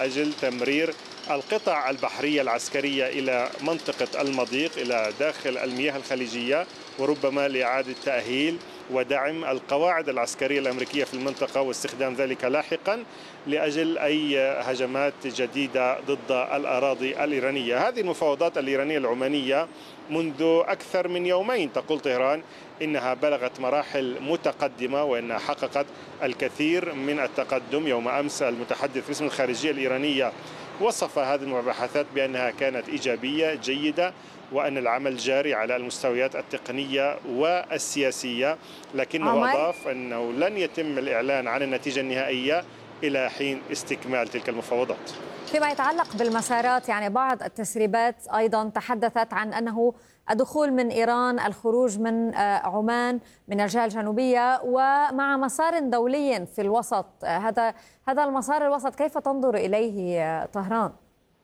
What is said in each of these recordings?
لأجل تمرير القطع البحرية العسكرية إلى منطقة المضيق إلى داخل المياه الخليجية، وربما لإعادة تأهيل ودعم القواعد العسكرية الأمريكية في المنطقة واستخدام ذلك لاحقا لأجل أي هجمات جديدة ضد الأراضي الإيرانية. هذه المفاوضات الإيرانية العمانية منذ أكثر من يومين تقول طهران إنها بلغت مراحل متقدمة وإنها حققت الكثير من التقدم. يوم أمس المتحدث باسم الخارجية الإيرانية وصف هذه المباحثات بأنها كانت إيجابية جيدة وأن العمل جاري على المستويات التقنية والسياسية، لكنه أضاف أنه لن يتم الإعلان عن النتيجة النهائية إلى حين استكمال تلك المفاوضات. فيما يتعلق بالمسارات، يعني بعض التسريبات أيضا تحدثت عن أنه الدخول من إيران، الخروج من عمان من الجهة الجنوبية ومع مسار دولي في الوسط، هذا المسار الوسط كيف تنظر إليه طهران؟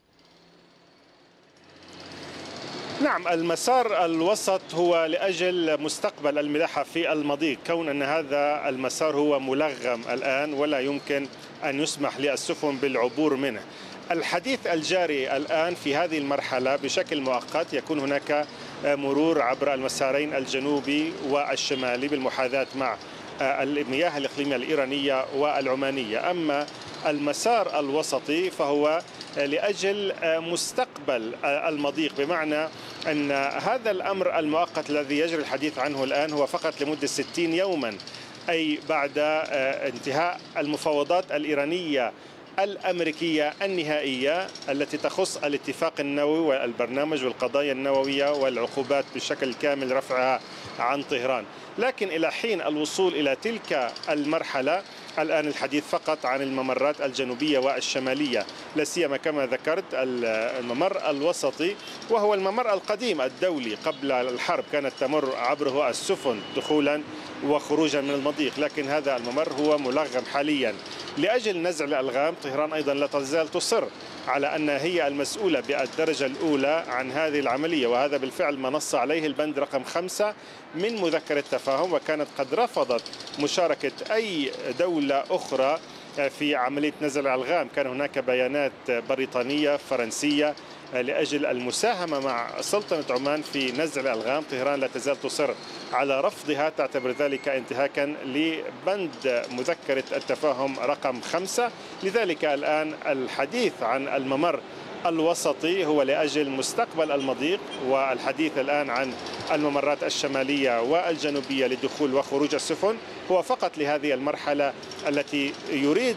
نعم، المسار الوسط هو لأجل مستقبل الملاحة في المضيق، كون أن هذا المسار هو ملغم الآن ولا يمكن أن يسمح للسفن بالعبور منه. الحديث الجاري الآن في هذه المرحلة بشكل مؤقت يكون هناك مرور عبر المسارين الجنوبي والشمالي بالمحاذاة مع المياه الإقليمية الإيرانية والعمانية. أما المسار الوسطي فهو لأجل مستقبل المضيق، بمعنى أن هذا الأمر المؤقت الذي يجري الحديث عنه الآن هو فقط لمدة 60 يوما، أي بعد انتهاء المفاوضات الإيرانية الأمريكية النهائية التي تخص الاتفاق النووي والبرنامج والقضايا النووية والعقوبات بشكل كامل رفعها عن طهران. لكن إلى حين الوصول إلى تلك المرحلة الآن الحديث فقط عن الممرات الجنوبية والشمالية، لا سيما كما ذكرت الممر الوسطي وهو الممر القديم الدولي. قبل الحرب كانت تمر عبره السفن دخولا وخروجا من المضيق، لكن هذا الممر هو ملغم حاليا. لأجل نزع الألغام طهران أيضا لا تزال تصر على أن هي المسؤولة بالدرجة الأولى عن هذه العملية، وهذا بالفعل ما نص عليه البند رقم 5 من مذكرة التفاهم، وكانت قد رفضت مشاركة أي دولة أخرى في عملية نزع الألغام. كان هناك بيانات بريطانية فرنسية لأجل المساهمة مع سلطنة عمان في نزع الألغام. طهران لا تزال تصر على رفضها، تعتبر ذلك انتهاكا لبند مذكرة التفاهم رقم 5. لذلك الآن الحديث عن الممر الوسطي هو لأجل مستقبل المضيق، والحديث الآن عن الممرات الشمالية والجنوبية لدخول وخروج السفن هو فقط لهذه المرحلة التي يريد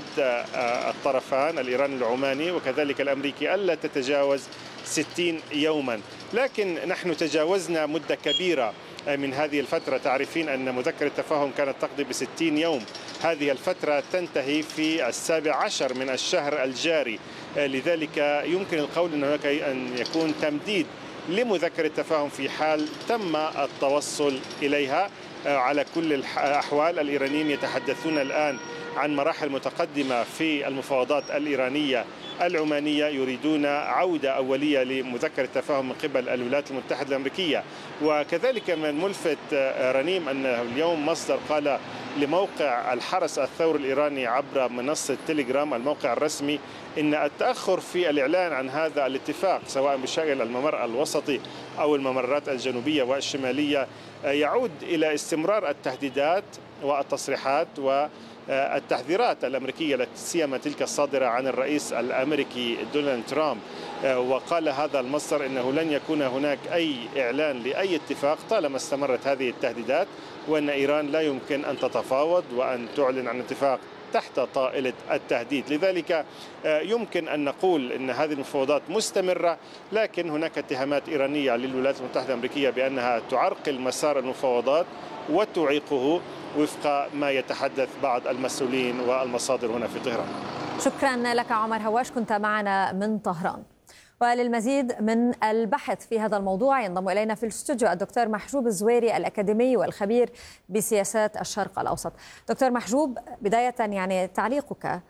الطرفان الإيراني العماني وكذلك الأمريكي ألا تتجاوز 60 يوما. لكن نحن تجاوزنا مدة كبيرة من هذه الفترة. تعرفين أن مذكرة التفاهم كانت تقضي ب60 يوم، هذه الفترة تنتهي في 17 من الشهر الجاري. لذلك يمكن القول أن هناك أن يكون تمديد لمذكرة التفاهم في حال تم التوصل إليها. على كل الأحوال الإيرانيين يتحدثون الآن عن مراحل متقدمة في المفاوضات الإيرانية العمانية، يريدون عودة أولية لمذكرة التفاهم من قبل الولايات المتحدة الأمريكية. وكذلك من الملفت رنيم أن اليوم مصدر قال لموقع الحرس الثوري الإيراني عبر منصة تيليجرام الموقع الرسمي إن التأخر في الإعلان عن هذا الاتفاق سواء بشأن الممر الوسطي أو الممرات الجنوبية والشمالية يعود إلى استمرار التهديدات والتصريحات والتحذيرات الأمريكية، لا سيما تلك الصادرة عن الرئيس الأمريكي دونالد ترامب. وقال هذا المصدر إنه لن يكون هناك أي إعلان لأي اتفاق طالما استمرت هذه التهديدات، وأن إيران لا يمكن أن تتفاوض وأن تعلن عن اتفاق تحت طائلة التهديد. لذلك يمكن أن نقول أن هذه المفاوضات مستمرة، لكن هناك اتهامات إيرانية للولايات المتحدة الأمريكية بأنها تعرقل مسار المفاوضات وتعيقه وفق ما يتحدث بعض المسؤولين والمصادر هنا في طهران. شكرا لك عمر هواش، كنت معنا من طهران. وللمزيد من البحث في هذا الموضوع ينضم إلينا في الاستوديو الدكتور محجوب الزويري الأكاديمي والخبير بسياسات الشرق الأوسط. دكتور محجوب، بداية يعني تعليقك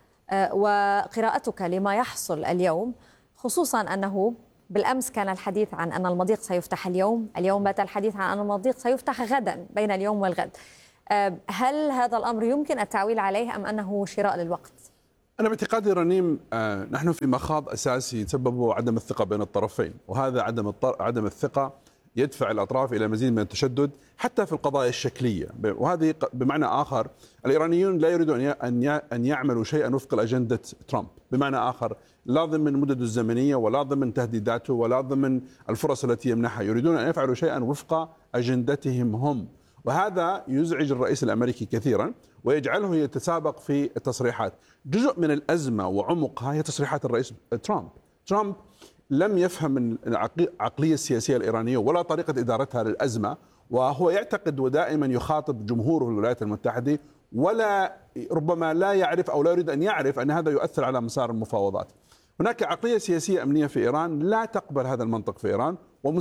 وقراءتك لما يحصل اليوم، خصوصا أنه بالأمس كان الحديث عن أن المضيق سيفتح اليوم بات الحديث عن أن المضيق سيفتح غدا بين اليوم والغد. هل هذا الأمر يمكن التعويل عليه أم أنه شراء للوقت؟ أنا باعتقادي رنيم نحن في مخاض أساسي تسببه عدم الثقة بين الطرفين، وهذا عدم الثقة يدفع الأطراف إلى مزيد من التشدد حتى في القضايا الشكلية. وهذه بمعنى آخر الإيرانيون لا يريدون أن يعملوا شيئا وفق الأجندة ترامب، بمعنى آخر لا ضمن مدده الزمنية ولا ضمن تهديداته ولا ضمن الفرص التي يمنحها، يريدون أن يفعلوا شيئا وفق أجندتهم هم، وهذا يزعج الرئيس الأمريكي كثيرا ويجعله يتسابق في التصريحات. جزء من الأزمة وعمقها هي تصريحات الرئيس ترامب لم يفهم العقلية السياسية الإيرانية ولا طريقة إدارتها للأزمة، وهو يعتقد ودائما يخاطب جمهوره في الولايات المتحدة ولا ربما لا يعرف أو لا يريد أن يعرف أن هذا يؤثر على مسار المفاوضات. هناك عقلية سياسية أمنية في إيران لا تقبل هذا المنطق في إيران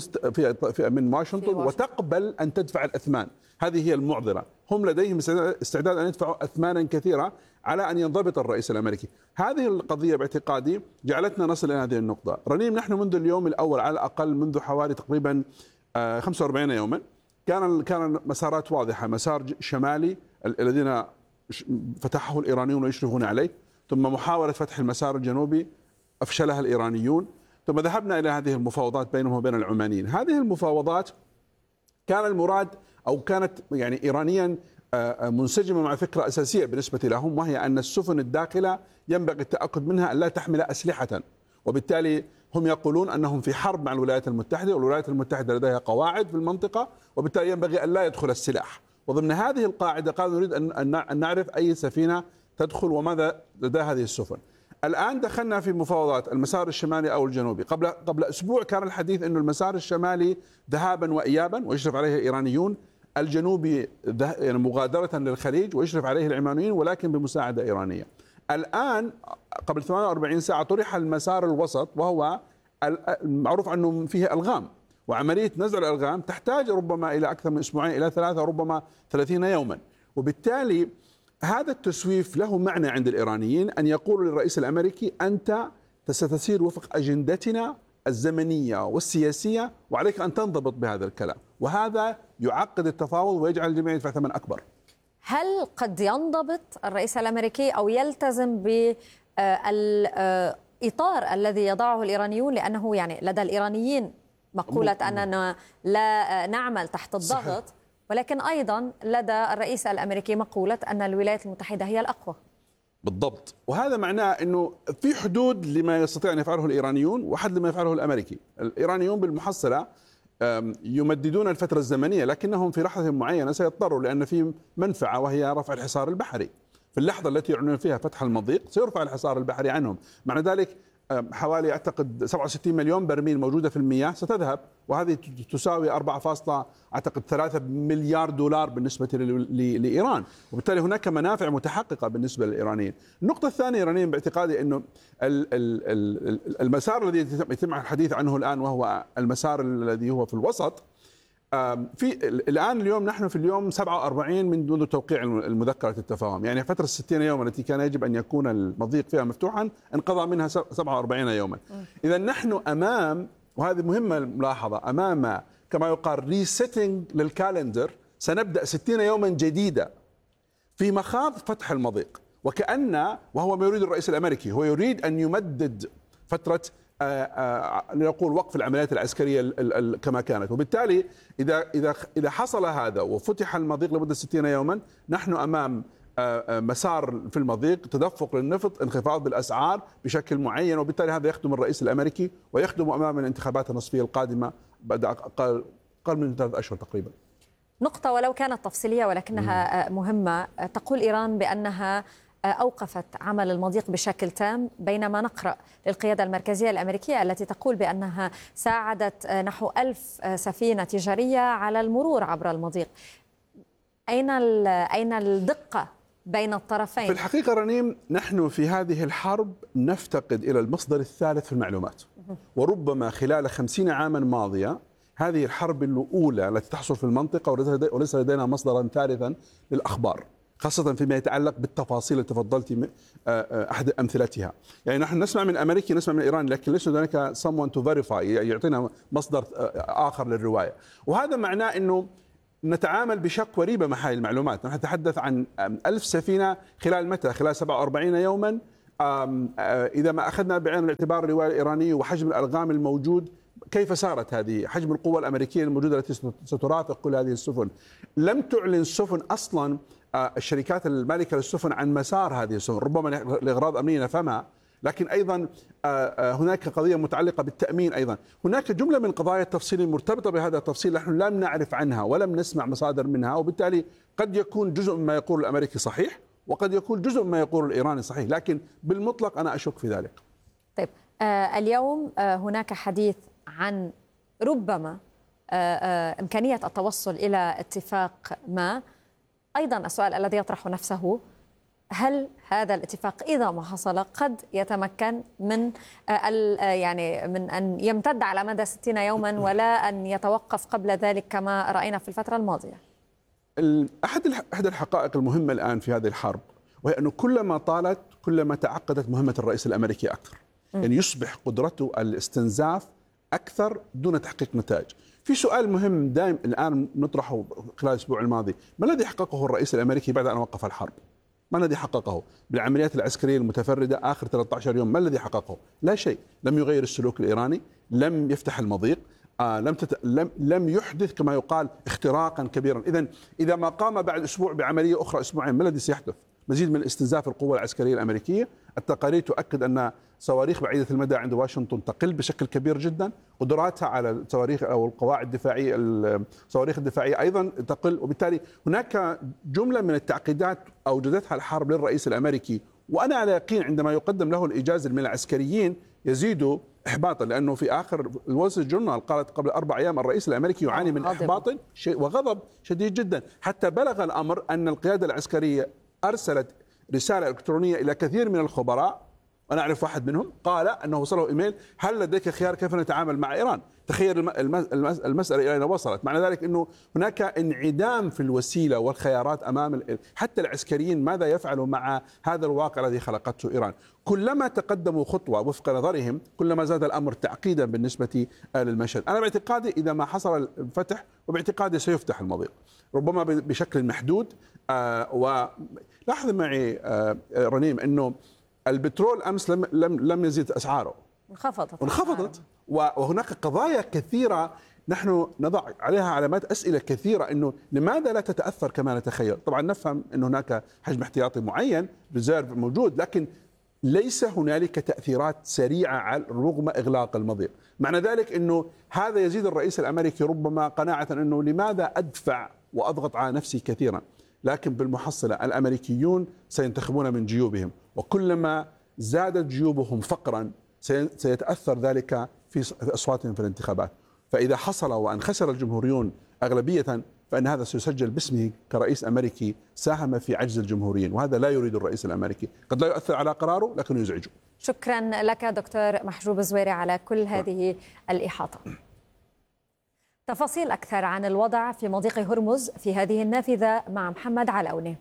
من واشنطن، وتقبل أن تدفع الأثمان. هذه هي المعضلة، هم لديهم استعداد أن يدفعوا أثمانا كثيرة على أن ينضبط الرئيس الأمريكي. هذه القضية باعتقادي جعلتنا نصل إلى هذه النقطة. رنيم، نحن منذ اليوم الأول على الأقل منذ حوالي تقريبا 45 يوما كان مسارات واضحة. مسار شمالي الذين فتحه الإيرانيون ويشرفون عليه، ثم محاولة فتح المسار الجنوبي أفشلها الإيرانيون، ثم ذهبنا إلى هذه المفاوضات بينهم وبين العمانيين. هذه المفاوضات كان المراد أو كانت يعني إيرانيا منسجمة مع فكرة أساسية بالنسبة لهم، وهي أن السفن الداخلة ينبغي التأكد منها أن لا تحمل أسلحة، وبالتالي هم يقولون أنهم في حرب مع الولايات المتحدة، والولايات المتحدة لديها قواعد في المنطقة، وبالتالي ينبغي أن لا يدخل السلاح. وضمن هذه القاعدة قالوا نريد أن نعرف أي سفينة تدخل وماذا لدى هذه السفن. الآن دخلنا في مفاوضات المسار الشمالي أو الجنوبي. قبل أسبوع كان الحديث أن المسار الشمالي ذهابا وإيابا ويشرف عليه الإيرانيون، الجنوبي يعني مغادرة للخليج ويشرف عليه العمانيين ولكن بمساعدة إيرانية. الآن قبل 48 ساعة طرح المسار الوسط، وهو معروف أنه فيه ألغام، وعملية نزع الألغام تحتاج ربما إلى أكثر من أسبوعين إلى 3 ربما 30 يوما. وبالتالي هذا التسويف له معنى عند الإيرانيين، أن يقولوا للرئيس الأمريكي أنت ستسير وفق أجندتنا الزمنية والسياسية وعليك أن تنضبط بهذا الكلام، وهذا يعقد التفاوض ويجعل الجميع يدفع ثمن أكبر. هل قد ينضبط الرئيس الأمريكي أو يلتزم بالإطار الذي يضعه الإيرانيون؟ لأنه يعني لدى الإيرانيين مقولة أننا لا نعمل تحت الضغط، صحيح. ولكن أيضا لدى الرئيس الأمريكي مقولة أن الولايات المتحدة هي الأقوى. بالضبط، وهذا معناه أنه في حدود لما يستطيع أن يفعله الإيرانيون وحد لما يفعله الأمريكي. الإيرانيون بالمحصلة يمددون الفترة الزمنية، لكنهم في لحظة معينة سيضطروا، لأن في منفعة وهي رفع الحصار البحري. في اللحظة التي يعلنون فيها فتح المضيق سيرفع الحصار البحري عنهم. معنى ذلك حوالي أعتقد 67 مليون برميل موجودة في المياه ستذهب، وهذه تساوي 4.3 مليار دولار بالنسبة لإيران، وبالتالي هناك منافع متحققة بالنسبة للإيرانيين. النقطة الثانية إيرانيين باعتقادي أنه المسار الذي يتم الحديث عنه الآن وهو المسار الذي هو في الوسط، الآن نحن في اليوم 47 منذ توقيع المذكرة التفاهم، يعني فترة 60 يوما التي كان يجب أن يكون المضيق فيها مفتوحا انقضى منها 47 يوما. إذا نحن أمام، وهذه مهمة الملاحظة، أمام كما يقال ريسيتنج للكالندر. سنبدأ 60 يوما جديدة في مخاض فتح المضيق، وهو ما يريد الرئيس الأمريكي، هو يريد أن يمدد فترة نقول وقف العمليات العسكرية كما كانت. وبالتالي إذا حصل هذا وفتح المضيق لمدة 60 يوما، نحن أمام مسار في المضيق، تدفق للنفط، انخفاض بالأسعار بشكل معين، وبالتالي هذا يخدم الرئيس الأمريكي ويخدم أمام الانتخابات النصفية القادمة بعد أقل من 3 أشهر تقريبا. نقطة ولو كانت تفصيلية ولكنها مهمة، تقول إيران بأنها أوقفت عمل المضيق بشكل تام، بينما نقرأ للقيادة المركزية الأمريكية التي تقول بأنها ساعدت نحو 1000 سفينة تجارية على المرور عبر المضيق. أين الدقة بين الطرفين؟ في الحقيقة رنيم، نحن في هذه الحرب نفتقد إلى المصدر الثالث في المعلومات، وربما خلال 50 عاما ماضية هذه الحرب الأولى التي تحصل في المنطقة وليس لدينا مصدرا ثالثا للأخبار، خاصة فيما يتعلق بالتفاصيل التي تفضلت أحد أمثلتها. يعني نحن نسمع من أمريكي، نسمع من إيران، لكن ليس هناك someone to verify يعطينا مصدر آخر للرواية. وهذا معناه أنه نتعامل بشك وريبة مع هذه المعلومات. نحن نتحدث عن 1000 سفينة خلال متى؟ خلال 47 يوما إذا ما أخذنا بعين الاعتبار الرواية الإيرانية وحجم الألغام الموجود، كيف سارت هذه حجم القوة الأمريكية الموجودة التي سترافق كل هذه السفن؟ لم تعلن السفن أصلا الشركات المالكة للسفن عن مسار هذه السفن، ربما لأغراض أمنية نفهمها، لكن أيضا هناك قضية متعلقة بالتأمين. أيضا هناك جملة من قضايا التفصيل المرتبطة بهذا التفصيل نحن لم نعرف عنها ولم نسمع مصادر منها، وبالتالي قد يكون جزء مما يقول الأمريكي صحيح وقد يكون جزء مما يقول الإيراني صحيح، لكن بالمطلق أنا أشك في ذلك. طيب اليوم هناك حديث عن ربما إمكانية التوصل إلى اتفاق ما. أيضا السؤال الذي يطرح نفسه، هل هذا الاتفاق إذا ما حصل قد يتمكن من يعني من أن يمتد على مدى 60 يوما ولا أن يتوقف قبل ذلك كما رأينا في الفترة الماضية؟ أحد الحقائق المهمة الآن في هذه الحرب وهي أنه كلما طالت كلما تعقدت مهمة الرئيس الأمريكي أكثر، يعني يصبح قدرته الاستنزاف أكثر دون تحقيق نتائج. في سؤال مهم دائم الآن نطرحه خلال الأسبوع الماضي، ما الذي حققه الرئيس الأمريكي بعد أن وقف الحرب؟ ما الذي حققه؟ بالعمليات العسكرية المتفردة آخر 13 يوم ما الذي حققه؟ لا شيء. لم يغير السلوك الإيراني، لم يفتح المضيق، لم يحدث كما يقال اختراقا كبيرا. إذا ما قام بعد أسبوع بعملية أخرى أسبوعين ما الذي سيحدث؟ مزيد من استنزاف القوة العسكرية الأمريكية. التقارير تؤكد أن صواريخ بعيدة المدى عند واشنطن تقل بشكل كبير جدا، قدراتها على الصواريخ أو القواعد الدفاعية الصواريخ الدفاعية أيضا تقل، وبالتالي هناك جملة من التعقيدات أوجدتها الحرب للرئيس الأمريكي، وأنا على يقين عندما يقدم له الإجازة من العسكريين يزيد إحباطا، لأنه في آخر الول ستريت جورنال قالت قبل 4 أيام الرئيس الأمريكي يعاني من إحباط وغضب شديد جدا، حتى بلغ الأمر أن القيادة العسكرية أرسلت رسالة إلكترونية إلى كثير من الخبراء، أنا أعرف واحد منهم قال أنه وصله إيميل: هل لديك خيار كيف نتعامل مع إيران؟ تخيل المسألة إلى أين وصلت. معنى ذلك أنه هناك انعدام في الوسيلة والخيارات أمام حتى العسكريين ماذا يفعلوا مع هذا الواقع الذي خلقته إيران. كلما تقدموا خطوة وفق نظرهم كلما زاد الأمر تعقيدا بالنسبة للمشهد. أنا باعتقادي إذا ما حصل الفتح، وباعتقادي سيفتح المضيق ربما بشكل محدود. ولاحظ معي رنيم أنه البترول أمس لم يزيد أسعاره، انخفضت. وهناك قضايا كثيرة نحن نضع عليها علامات أسئلة كثيرة، أنه لماذا لا تتأثر كما نتخيل؟ طبعا نفهم أن هناك حجم احتياطي معين ريزيرف موجود، لكن ليس هنالك تأثيرات سريعة رغم إغلاق المضيق. معنى ذلك أنه هذا يزيد الرئيس الأمريكي ربما قناعة أنه لماذا أدفع وأضغط على نفسي كثيرا، لكن بالمحصلة الأمريكيون سينتخبون من جيوبهم، وكلما زادت جيوبهم فقرا سيتأثر ذلك في أصواتهم في الانتخابات. فإذا حصل وأن خسر الجمهوريون أغلبية فإن هذا سيسجل باسمه كرئيس أمريكي ساهم في عجز الجمهوريين، وهذا لا يريد الرئيس الأمريكي. قد لا يؤثر على قراره لكن يزعجه. شكرا لك دكتور محجوب زويري على كل هذه الإحاطة. تفاصيل أكثر عن الوضع في مضيق هرمز في هذه النافذة مع محمد علوني.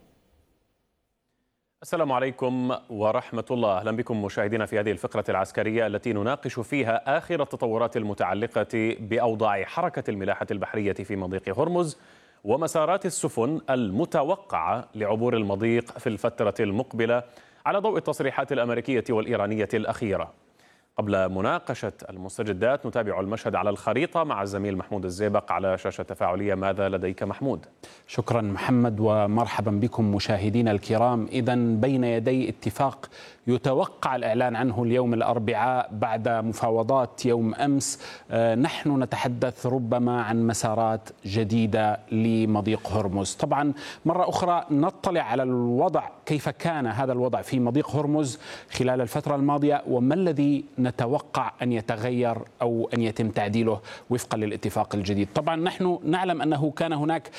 السلام عليكم ورحمة الله. أهلا بكم مشاهدينا في هذه الفقرة العسكرية التي نناقش فيها آخر التطورات المتعلقة بأوضاع حركة الملاحة البحرية في مضيق هرمز ومسارات السفن المتوقعة لعبور المضيق في الفترة المقبلة على ضوء التصريحات الأمريكية والإيرانية الأخيرة. قبل مناقشة المستجدات نتابع المشهد على الخريطة مع الزميل محمود الزيبق على شاشة تفاعلية. ماذا لديك محمود؟ شكرا محمد ومرحبا بكم مشاهدينا الكرام. إذن بين يدي اتفاق يتوقع الإعلان عنه اليوم الأربعاء بعد مفاوضات يوم أمس. نحن نتحدث ربما عن مسارات جديدة لمضيق هرمز. طبعا مرة أخرى نطلع على الوضع، كيف كان هذا الوضع في مضيق هرمز خلال الفترة الماضية وما الذي نتوقع أن يتغير أو أن يتم تعديله وفقا للاتفاق الجديد. طبعا نحن نعلم أنه كان هناك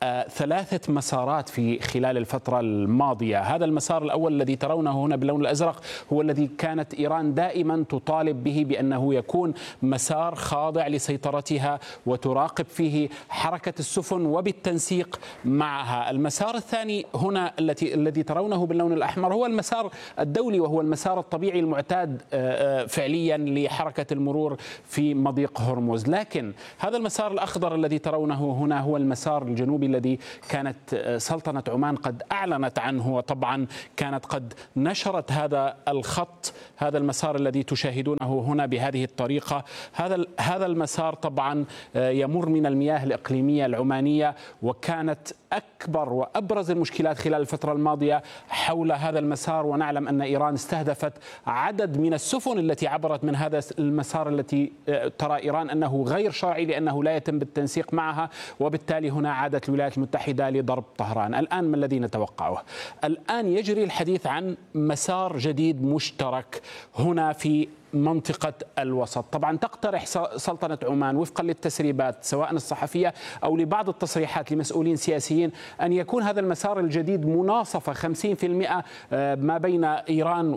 3 مسارات في خلال الفترة الماضية. هذا المسار الأول الذي ترونه هنا باللون الأزرق هو الذي كانت إيران دائما تطالب به بأنه يكون مسار خاضع لسيطرتها وتراقب فيه حركة السفن وبالتنسيق معها. المسار الثاني هنا الذي ترونه باللون الأحمر هو المسار الدولي وهو المسار الطبيعي المعتاد فعليا لحركة المرور في مضيق هرمز. لكن هذا المسار الأخضر الذي ترونه هنا هو المسار الجنوبي الذي كانت سلطنة عمان قد أعلنت عنه، وطبعا كانت قد نشرت هذا الخط، هذا المسار الذي تشاهدونه هنا بهذه الطريقة. هذا المسار طبعا يمر من المياه الإقليمية العمانية، وكانت أكبر وأبرز المشكلات خلال الفترة الماضية حول هذا المسار. ونعلم أن إيران استهدفت عدد من السفن التي عبرت من هذا المسار التي ترى إيران أنه غير شرعي لأنه لا يتم بالتنسيق معها، وبالتالي هنا عادت الولايات المتحدة لضرب طهران. الآن ما الذي نتوقعه؟ الآن يجري الحديث عن مسار جديد مشترك هنا في منطقة الوسط. طبعا تقترح سلطنة عمان وفقا للتسريبات سواء الصحفية أو لبعض التصريحات لمسؤولين سياسيين أن يكون هذا المسار الجديد مناصفة 50% ما بين إيران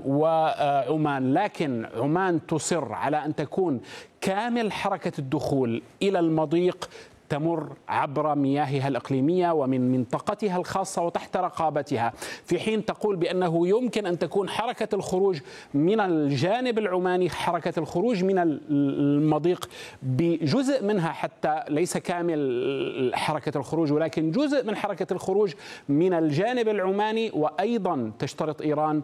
وعمان، لكن عمان تصر على أن تكون كامل حركة الدخول إلى المضيق تمر عبر مياهها الإقليمية ومن منطقتها الخاصة وتحت رقابتها، في حين تقول بأنه يمكن أن تكون حركة الخروج من الجانب العماني، حركة الخروج من المضيق بجزء منها، حتى ليس كامل حركة الخروج ولكن جزء من حركة الخروج من الجانب العماني، وأيضا تشترط إيران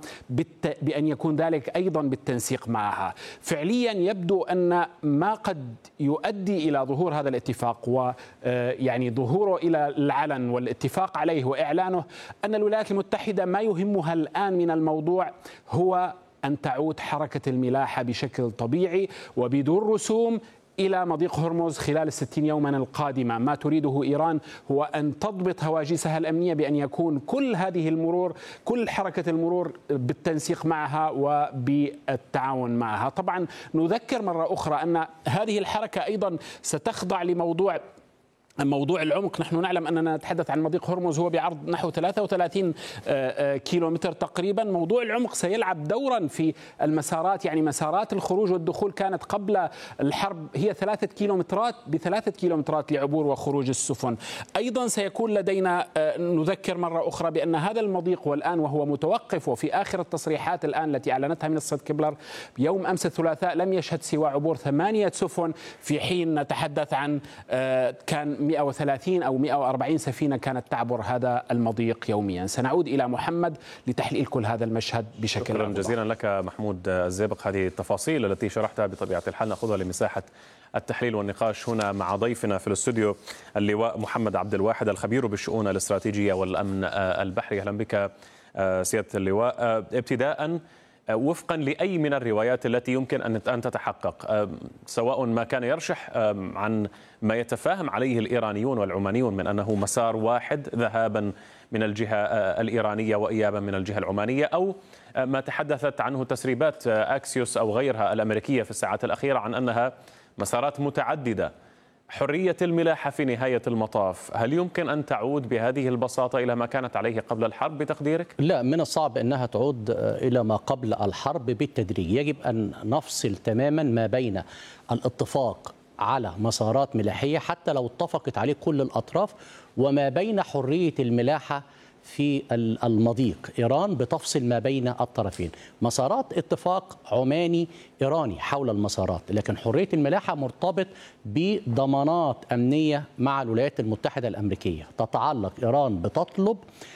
بأن يكون ذلك أيضا بالتنسيق معها. فعليا يبدو أن ما قد يؤدي إلى ظهور هذا الاتفاق يعني ظهوره إلى العلن والاتفاق عليه وإعلانه أن الولايات المتحدة ما يهمها الآن من الموضوع هو أن تعود حركة الملاحة بشكل طبيعي وبدون رسوم إلى مضيق هرمز خلال 60 يوما القادمة. ما تريده إيران هو أن تضبط هواجسها الأمنية بأن يكون كل هذه المرور، كل حركة المرور بالتنسيق معها وبالتعاون معها. طبعا نذكر مرة أخرى أن هذه الحركة أيضا ستخضع لموضوع العمق. نحن نعلم أننا نتحدث عن مضيق هرمز هو بعرض نحو 33 كيلومتر تقريبا. موضوع العمق سيلعب دورا في المسارات، يعني مسارات الخروج والدخول كانت قبل الحرب هي 3 كيلومترات ب3 كيلومترات لعبور وخروج السفن. أيضا سيكون لدينا، نذكر مرة أخرى بأن هذا المضيق والآن وهو متوقف، وفي آخر التصريحات الآن التي أعلنتها منصة كبلر يوم أمس الثلاثاء لم يشهد سوى عبور 8 سفن، في حين نتحدث عن كان 130 أو 140 سفينة كانت تعبر هذا المضيق يوميا. سنعود إلى محمد لتحليل كل هذا المشهد بشكل شكرا جزيلا لك محمود الزيبق. هذه التفاصيل التي شرحتها بطبيعة الحال نأخذها لمساحة التحليل والنقاش هنا مع ضيفنا في الاستوديو اللواء محمد عبد الواحد الخبير بالشؤون الاستراتيجية والأمن البحري. أهلا بك سيادة اللواء. ابتداء وفقا لأي من الروايات التي يمكن أن تتحقق، سواء ما كان يرشح عن ما يتفاهم عليه الإيرانيون والعمانيون من أنه مسار واحد ذهابا من الجهة الإيرانية وإيابا من الجهة العمانية، أو ما تحدثت عنه تسريبات أكسيوس أو غيرها الأمريكية في الساعات الأخيرة عن أنها مسارات متعددة، حرية الملاحة في نهاية المطاف هل يمكن أن تعود بهذه البساطة إلى ما كانت عليه قبل الحرب بتقديرك؟ لا، من الصعب أنها تعود إلى ما قبل الحرب بالتدريج. يجب أن نفصل تماما ما بين الاتفاق على مسارات ملاحية حتى لو اتفقت عليه كل الأطراف وما بين حرية الملاحة في المضيق. إيران بتفصل ما بين الطرفين، مسارات اتفاق عماني إيراني حول المسارات، لكن حرية الملاحة مرتبط بضمانات أمنية مع الولايات المتحدة الأمريكية تتعلق. إيران بتطلب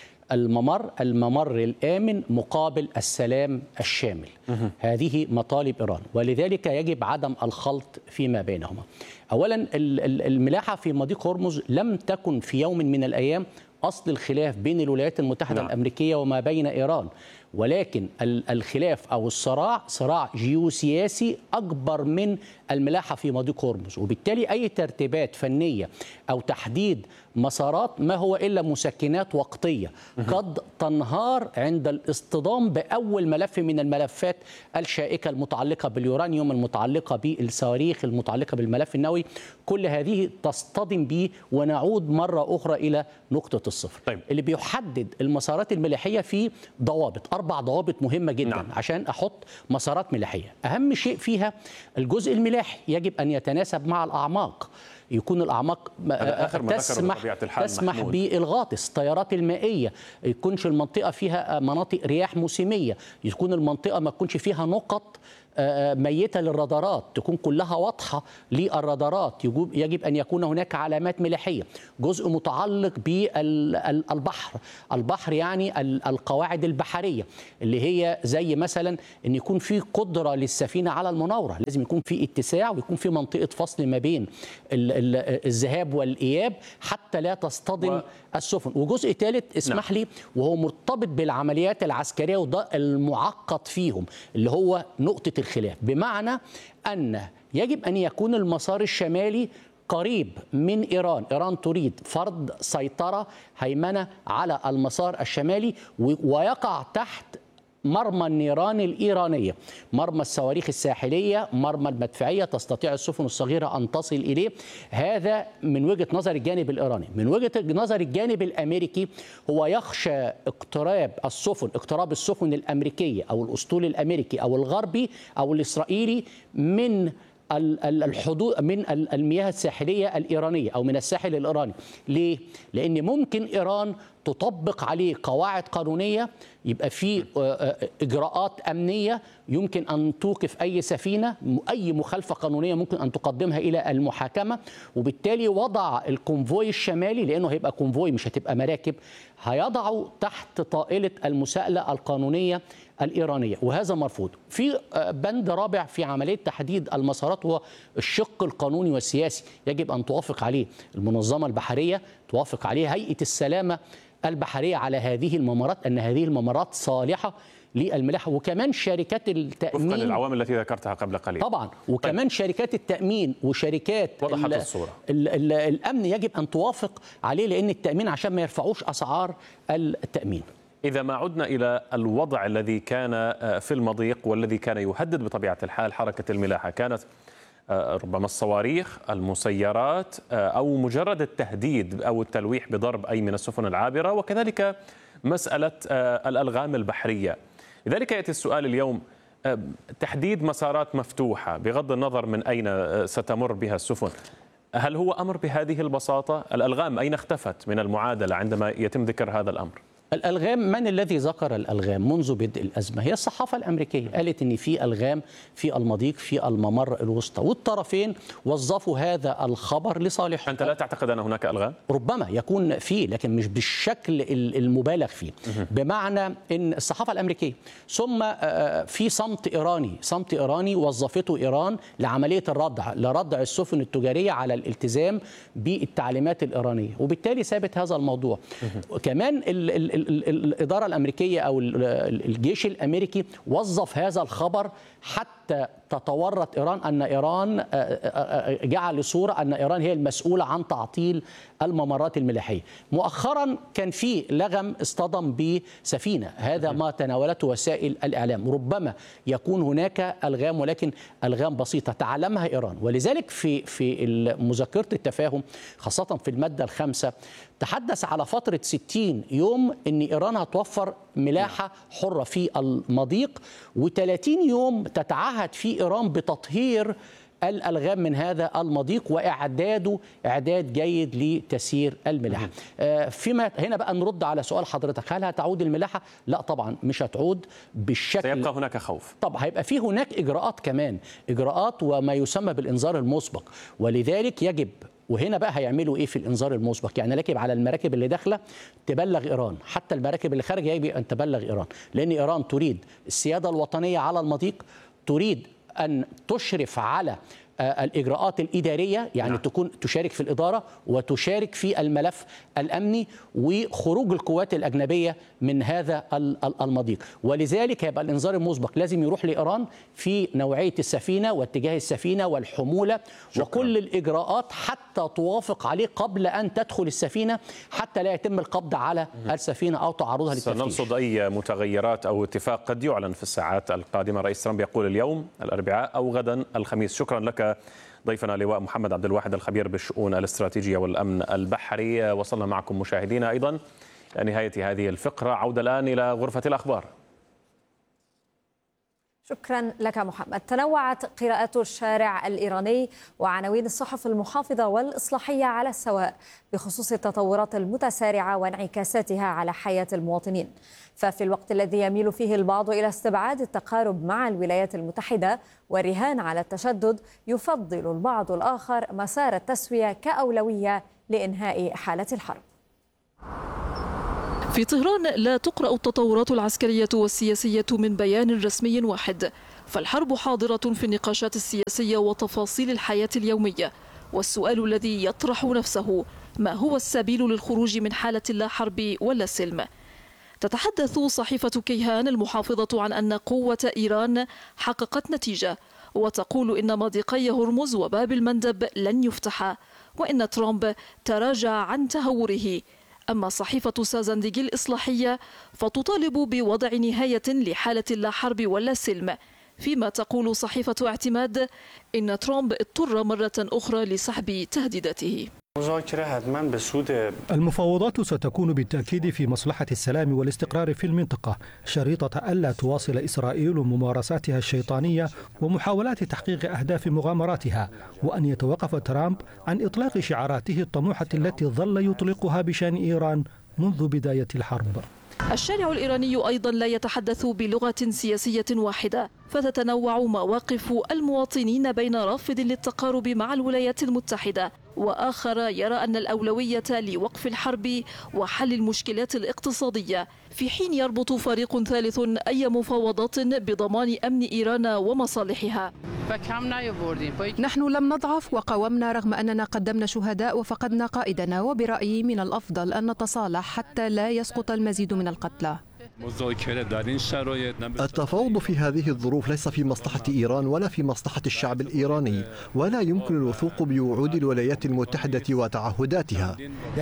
الممر الآمن مقابل السلام الشامل. هذه مطالب إيران، ولذلك يجب عدم الخلط فيما بينهما. أولا، الملاحة في مضيق هرمز لم تكن في يوم من الأيام أصل الخلاف بين الولايات المتحدة الأمريكية وما بين إيران، ولكن الخلاف أو الصراع صراع جيوسياسي أكبر من الملاحة في مضيق هرمز، وبالتالي أي ترتيبات فنية أو تحديد مسارات ما هو إلا مسكنات وقتية قد تنهار عند الاصطدام بأول ملف من الملفات الشائكة المتعلقة باليورانيوم، المتعلقة بالصواريخ، المتعلقة بالملف النووي. كل هذه تصطدم به ونعود مرة أخرى إلى نقطة الصفر. طيب. اللي بيحدد المسارات الملاحية في ضوابط، 4 ضوابط مهمة جدا عشان أحط مسارات ملاحية. أهم شيء فيها الجزء الملاحي يجب أن يتناسب مع الأعماق، يكون الأعماق تسمح بالغاطس، الطيارات المائية، يكونش المنطقة فيها مناطق رياح موسمية، يكون المنطقة ما تكونش فيها نقط ميتة للرادارات، تكون كلها واضحة للرادارات، يجب أن يكون هناك علامات ملاحية. جزء متعلق بالبحر، البحر يعني القواعد البحرية اللي هي زي مثلا أن يكون في قدرة للسفينة على المناورة، لازم يكون في اتساع ويكون في منطقة فصل ما بين الذهاب والإياب حتى لا تصطدم السفن. وجزء ثالث اسمح لي وهو مرتبط بالعمليات العسكرية وده المعقد فيهم اللي هو نقطة الخلاف، بمعنى أن يجب أن يكون المسار الشمالي قريب من إيران. إيران تريد فرض سيطرة هيمنة على المسار الشمالي ويقع تحت مرمى النيران الإيرانية، مرمى الصواريخ الساحلية، مرمى المدفعية تستطيع السفن الصغيرة أن تصل إليه. هذا من وجهة نظر الجانب الإيراني. من وجهة نظر الجانب الأمريكي هو يخشى اقتراب السفن الأمريكية أو الأسطول الأمريكي أو الغربي أو الإسرائيلي من الحدود، من المياه الساحلية الإيرانية أو من الساحل الإيراني. ليه؟ لأن ممكن إيران تطبق عليه قواعد قانونية، يبقى في إجراءات أمنية يمكن أن توقف أي سفينة، أي مخالفة قانونية ممكن أن تقدمها إلى المحاكمة، وبالتالي وضع الكونفوي الشمالي، لأنه هيبقى كونفوي مش هتبقى مراكب، هيضعه تحت طائلة المساءلة القانونية الإيرانية، وهذا مرفوض. في بند رابع في عملية تحديد المسارات هو الشق القانوني والسياسي، يجب أن توافق عليه المنظمة البحرية، توافق عليه هيئة السلامة البحرية على هذه الممرات، أن هذه الممرات صالحة للملاحة، وكمان شركات التأمين وفقا للعوامل التي ذكرتها قبل قليل طبعا، وكمان طيب. شركات التأمين وشركات وضحت الصورة. الأمن يجب أن توافق عليه، لأن التأمين عشان ما يرفعوش أسعار التأمين. إذا ما عدنا إلى الوضع الذي كان في المضيق والذي كان يهدد بطبيعة الحال حركة الملاحة، كانت ربما الصواريخ، المسيرات، أو مجرد التهديد أو التلويح بضرب أي من السفن العابرة، وكذلك مسألة الألغام البحرية. لذلك يأتي السؤال اليوم، تحديد مسارات مفتوحة بغض النظر من أين ستمر بها السفن، هل هو أمر بهذه البساطة؟ الألغام أين اختفت من المعادلة عندما يتم ذكر هذا الأمر؟ الألغام، من الذي ذكر الألغام منذ بدء الأزمة؟ هي الصحافة الأمريكية قالت إن في ألغام في المضيق في الممر الوسطى، والطرفين وظفوا هذا الخبر لصالحهم. أنت لا تعتقد أن هناك ألغام؟ ربما يكون فيه، لكن مش بالشكل المبالغ فيه، بمعنى إن الصحافة الأمريكية ثم في صمت إيراني وظفته إيران لعملية لردع السفن التجارية على الالتزام بالتعليمات الإيرانية، وبالتالي ثابت هذا الموضوع. كمان الإدارة الأمريكية أو الجيش الأمريكي وظف هذا الخبر حتى تتورط إيران، أن إيران جعل صورة أن إيران هي المسؤولة عن تعطيل الممرات الملاحية. مؤخرا كان في لغم اصطدم بسفينة، هذا ما تناولته وسائل الإعلام. ربما يكون هناك ألغام، ولكن ألغام بسيطة تعلمها إيران، ولذلك في مذكرة التفاهم خاصة في المادة 5 تحدث على فترة 60 يوم أن إيران هتوفر ملاحة حرة في المضيق، و30 يوم تتعهد في إيران بتطهير الألغام من هذا المضيق وإعداده إعداد جيد لتسيير الملاحة. فيما هنا بقى نرد على سؤال حضرتك، هل هتعود الملاحة؟ لا طبعا مش هتعود بالشكل، سيبقى هناك خوف. طبعا هيبقى في هناك إجراءات، كمان إجراءات وما يسمى بالإنذار المسبق، ولذلك يجب، وهنا بقى هيعملوا ايه في الانذار المسبق؟ يعني يجب على المراكب اللي داخله تبلغ ايران، حتى المراكب اللي خارجه يجب ان تبلغ ايران، لان ايران تريد السياده الوطنيه على المضيق، تريد ان تشرف على الإجراءات الإدارية، يعني تكون تشارك في الإدارة وتشارك في الملف الأمني وخروج القوات الأجنبية من هذا المضيق. ولذلك هيبقى الإنذار المسبق لازم يروح لإيران في نوعية السفينة واتجاه السفينة والحمولة وكل الإجراءات حتى توافق عليه قبل أن تدخل السفينة، حتى لا يتم القبض على السفينة أو تعرضها للتفتيش. سنرصد أي متغيرات أو اتفاق قد يعلن في الساعات القادمة. رئيس ترامب يقول اليوم الأربعاء أو غدا الخميس. شكرا لك ضيفنا اللواء محمد عبد الواحد الخبير بالشؤون الاستراتيجية والأمن البحري. وصلنا معكم مشاهدينا أيضا لنهاية هذه الفقرة. عودة الآن إلى غرفة الأخبار. شكرا لك محمد. تنوعت قراءات الشارع الإيراني وعناوين الصحف المحافظة والإصلاحية على السواء بخصوص التطورات المتسارعة وانعكاساتها على حياة المواطنين. ففي الوقت الذي يميل فيه البعض إلى استبعاد التقارب مع الولايات المتحدة والرهان على التشدد، يفضل البعض الآخر مسار التسوية كأولوية لإنهاء حالة الحرب. في طهران لا تقرأ التطورات العسكرية والسياسية من بيان رسمي واحد، فالحرب حاضرة في النقاشات السياسية وتفاصيل الحياة اليومية. والسؤال الذي يطرح نفسه: ما هو السبيل للخروج من حالة لا حرب ولا سلم؟ تتحدث صحيفة كيهان المحافظة عن أن قوة إيران حققت نتيجة، وتقول إن مضيقي هرمز وباب المندب لن يفتحا، وإن ترامب تراجع عن تهوره. أما صحيفة سازنديج الإصلاحية فتطالب بوضع نهاية لحالة لا حرب ولا سلم، فيما تقول صحيفة اعتماد إن ترامب اضطر مرة أخرى لسحب تهديداته. المفاوضات ستكون بالتأكيد في مصلحة السلام والاستقرار في المنطقة، شريطة ألا تواصل إسرائيل ممارساتها الشيطانية ومحاولات تحقيق أهداف مغامراتها، وأن يتوقف ترامب عن إطلاق شعاراته الطموحة التي ظل يطلقها بشأن إيران منذ بداية الحرب. الشارع الإيراني أيضا لا يتحدث بلغة سياسية واحدة، فتتنوع مواقف المواطنين بين رافض للتقارب مع الولايات المتحدة وآخر يرى أن الأولوية لوقف الحرب وحل المشكلات الاقتصادية، في حين يربط فريق ثالث أي مفاوضات بضمان أمن إيران ومصالحها. نحن لم نضعف وقاومنا رغم أننا قدمنا شهداء وفقدنا قائدنا، وبرأيي من الأفضل أن نتصالح حتى لا يسقط المزيد من القتلى. التفاوض في هذه الظروف ليس في مصلحة إيران ولا في مصلحة الشعب الإيراني، ولا يمكن الوثوق بوعود الولايات المتحدة وتعهداتها.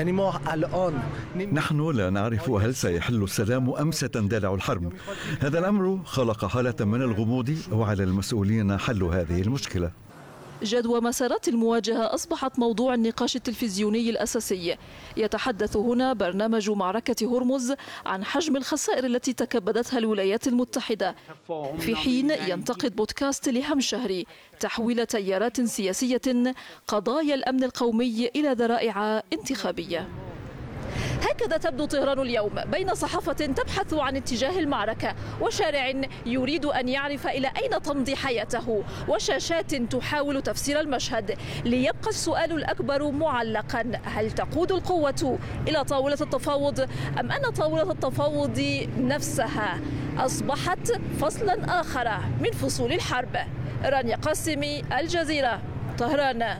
نحن لا نعرف هل سيحل السلام أم ستندلع الحرب. هذا الأمر خلق حالة من الغموض، وعلى المسؤولين حل هذه المشكلة. جدوى مسارات المواجهة أصبحت موضوع النقاش التلفزيوني الأساسي. يتحدث هنا برنامج معركة هرمز عن حجم الخسائر التي تكبدتها الولايات المتحدة، في حين ينتقد بودكاست لهم شهري تحويل تيارات سياسية قضايا الأمن القومي إلى ذرائع انتخابية. هكذا تبدو طهران اليوم، بين صحافة تبحث عن اتجاه المعركة وشارع يريد أن يعرف إلى أين تمضي حياته وشاشات تحاول تفسير المشهد، ليبقى السؤال الأكبر معلقا: هل تقود القوة إلى طاولة التفاوض أم أن طاولة التفاوض نفسها أصبحت فصلا آخر من فصول الحرب؟ رانيا قاسمي، الجزيرة، طهران.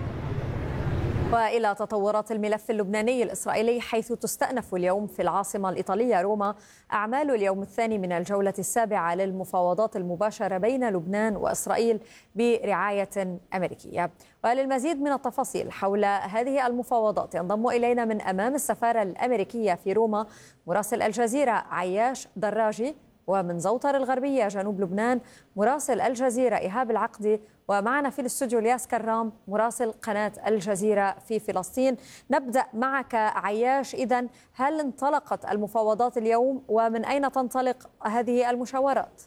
وإلى تطورات الملف اللبناني الإسرائيلي، حيث تستأنف اليوم في العاصمة الإيطالية روما أعمال اليوم الثاني من الجولة السابعة للمفاوضات المباشرة بين لبنان وإسرائيل برعاية أمريكية. وللمزيد من التفاصيل حول هذه المفاوضات ينضم إلينا من أمام السفارة الأمريكية في روما مراسل الجزيرة عياش دراجي، ومن زوطر الغربية جنوب لبنان مراسل الجزيرة إيهاب العقدي، ومعنا في الاستوديو الياس كرام مراسل قناة الجزيرة في فلسطين. نبدأ معك عياش، إذن هل انطلقت المفاوضات اليوم ومن أين تنطلق هذه المشاورات؟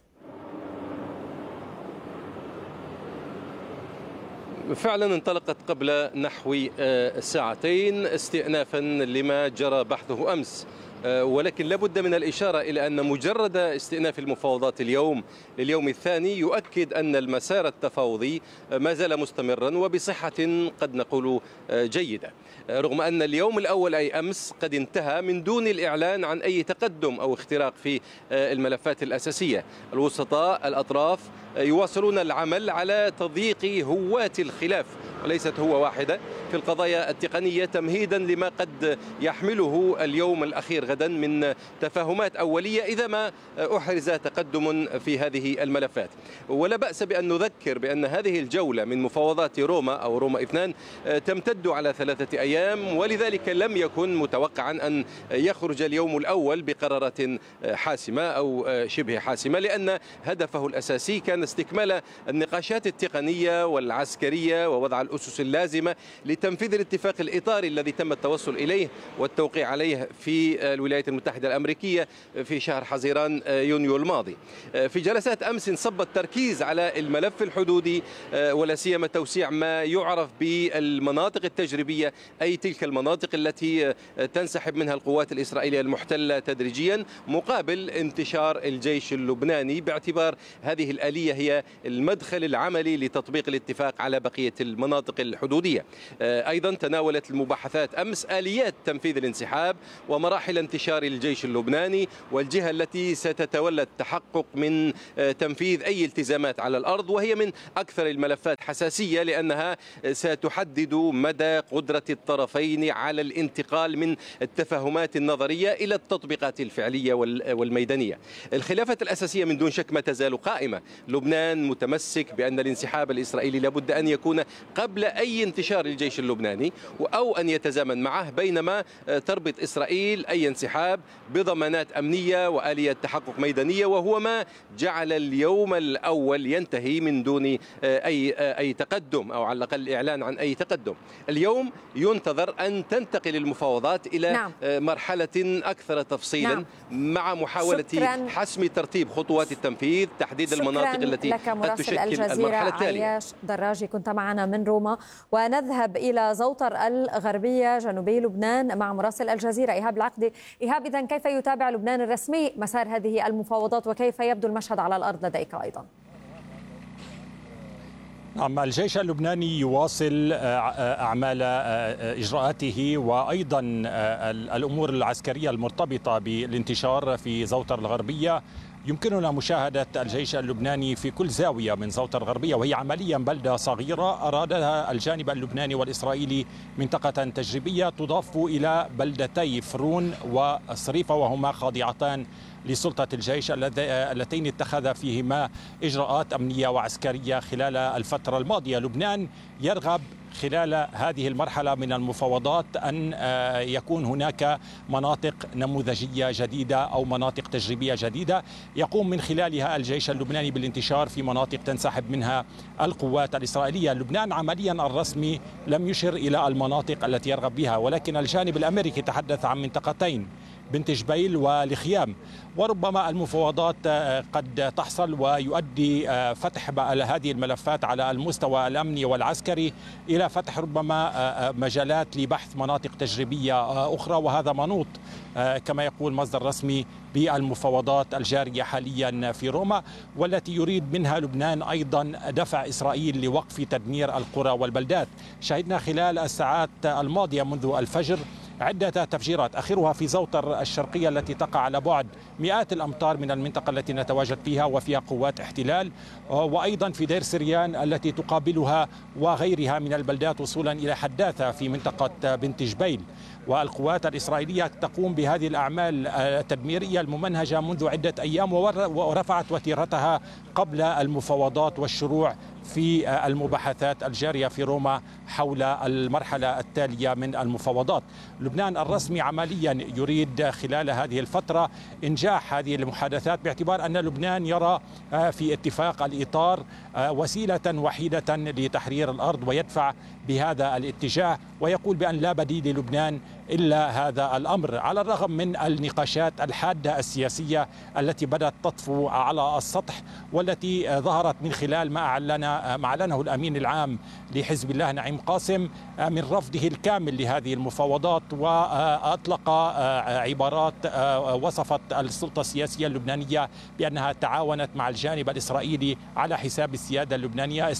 فعلا انطلقت قبل نحو ساعتين استئنافا لما جرى بحثه أمس، ولكن لابد من الإشارة إلى أن مجرد استئناف المفاوضات اليوم لليوم الثاني يؤكد أن المسار التفاوضي ما زال مستمرا وبصحة قد نقول جيدة، رغم أن اليوم الأول أي أمس قد انتهى من دون الإعلان عن أي تقدم أو اختراق في الملفات الأساسية. الوسطاء الأطراف يواصلون العمل على تضييق هوات الخلاف، وليست هو واحدة، في القضايا التقنية، تمهيدا لما قد يحمله اليوم الأخير غدا من تفاهمات أولية إذا ما أحرز تقدم في هذه الملفات. ولا بأس بأن نذكر بأن هذه الجولة من مفاوضات روما أو روما 2 تمتد على 3 أيام، ولذلك لم يكن متوقعا أن يخرج اليوم الأول بقرارات حاسمة أو شبه حاسمة، لأن هدفه الأساسي كان استكمال النقاشات التقنية والعسكرية ووضع الأسس اللازمة لتنفيذ الاتفاق الإطاري الذي تم التوصل إليه والتوقيع عليه في الولايات المتحدة الأمريكية في شهر حزيران يونيو الماضي. في جلسات أمس انصب التركيز على الملف الحدودي ولا سيما توسيع ما يعرف بالمناطق التجريبية، أي تلك المناطق التي تنسحب منها القوات الإسرائيلية المحتلة تدريجيا مقابل انتشار الجيش اللبناني، باعتبار هذه الآلية هي المدخل العملي لتطبيق الاتفاق على بقية المناطق الحدودية. أيضا تناولت المباحثات أمس آليات تنفيذ الانسحاب ومراحل انتشار الجيش اللبناني والجهة التي ستتولى التحقق من تنفيذ أي التزامات على الأرض، وهي من أكثر الملفات حساسية لأنها ستحدد مدى قدرة الطرفين على الانتقال من التفاهمات النظرية إلى التطبيقات الفعلية والميدانية. الخلافات الأساسية من دون شك ما تزال قائمة. لبنان متمسك بأن الانسحاب الإسرائيلي لابد أن يكون قبل أي انتشار الجيش اللبناني أو أن يتزامن معه، بينما تربط إسرائيل أي انسحاب بضمانات أمنية وآليات تحقق ميدانية، وهو ما جعل اليوم الأول ينتهي من دون أي تقدم أو على الأقل إعلان عن أي تقدم. اليوم ينتظر أن تنتقل المفاوضات إلى مرحلة أكثر تفصيلا مع محاولة حسم ترتيب خطوات التنفيذ، تحديد المناطق التي قد تشكل المرحلة التالية. عياش دراجي كنت معنا من روما، ونذهب إلى زوطر الغربية جنوبي لبنان مع مراسل الجزيرة إيهاب العقدي. إيهاب، إذن كيف يتابع لبنان الرسمي مسار هذه المفاوضات وكيف يبدو المشهد على الأرض لديك أيضا؟ نعم، الجيش اللبناني يواصل أعمال إجراءاته وأيضا الأمور العسكرية المرتبطة بالانتشار في زوطر الغربية. يمكننا مشاهدة الجيش اللبناني في كل زاوية من زوطر الغربية، وهي عمليا بلدة صغيرة أرادها الجانب اللبناني والإسرائيلي منطقة تجريبية تضاف إلى بلدتي فرون وصريفة، وهما خاضعتان لسلطة الجيش اللتين اتخذ فيهما إجراءات أمنية وعسكرية خلال الفترة الماضية. لبنان يرغب خلال هذه المرحلة من المفاوضات أن يكون هناك مناطق نموذجية جديدة أو مناطق تجريبية جديدة يقوم من خلالها الجيش اللبناني بالانتشار في مناطق تنسحب منها القوات الإسرائيلية. لبنان عمليا الرسمي لم يشر إلى المناطق التي يرغب بها، ولكن الجانب الأمريكي تحدث عن منطقتين، بنت جبيل والخيام، وربما المفاوضات قد تحصل ويؤدي فتح هذه الملفات على المستوى الأمني والعسكري إلى فتح ربما مجالات لبحث مناطق تجريبية أخرى، وهذا منوط كما يقول مصدر رسمي بالمفاوضات الجارية حاليا في روما، والتي يريد منها لبنان أيضا دفع إسرائيل لوقف تدمير القرى والبلدات. شهدنا خلال الساعات الماضية منذ الفجر عدة تفجيرات، آخرها في زوطر الشرقية التي تقع على بعد مئات الأمتار من المنطقة التي نتواجد فيها وفيها قوات احتلال، وأيضا في دير سريان التي تقابلها وغيرها من البلدات وصولا إلى حداثة في منطقة بنت جبيل. والقوات الإسرائيلية تقوم بهذه الأعمال التدميرية الممنهجة منذ عدة أيام، ورفعت وتيرتها قبل المفاوضات والشروع في المباحثات الجارية في روما حول المرحلة التالية من المفاوضات. لبنان الرسمي عمليا يريد خلال هذه الفترة إنجاح هذه المحادثات، باعتبار أن لبنان يرى في اتفاق الإطار وسيلة وحيدة لتحرير الأرض ويدفع بهذا الاتجاه، ويقول بأن لا بديل للبنان إلا هذا الأمر، على الرغم من النقاشات الحادة السياسية التي بدأت تطفو على السطح، والتي ظهرت من خلال ما أعلنه الأمين العام لحزب الله نعيم قاسم من رفضه الكامل لهذه المفاوضات، وأطلق عبارات وصفت السلطة السياسية اللبنانية بأنها تعاونت مع الجانب الإسرائيلي على حساب السيادة اللبنانية.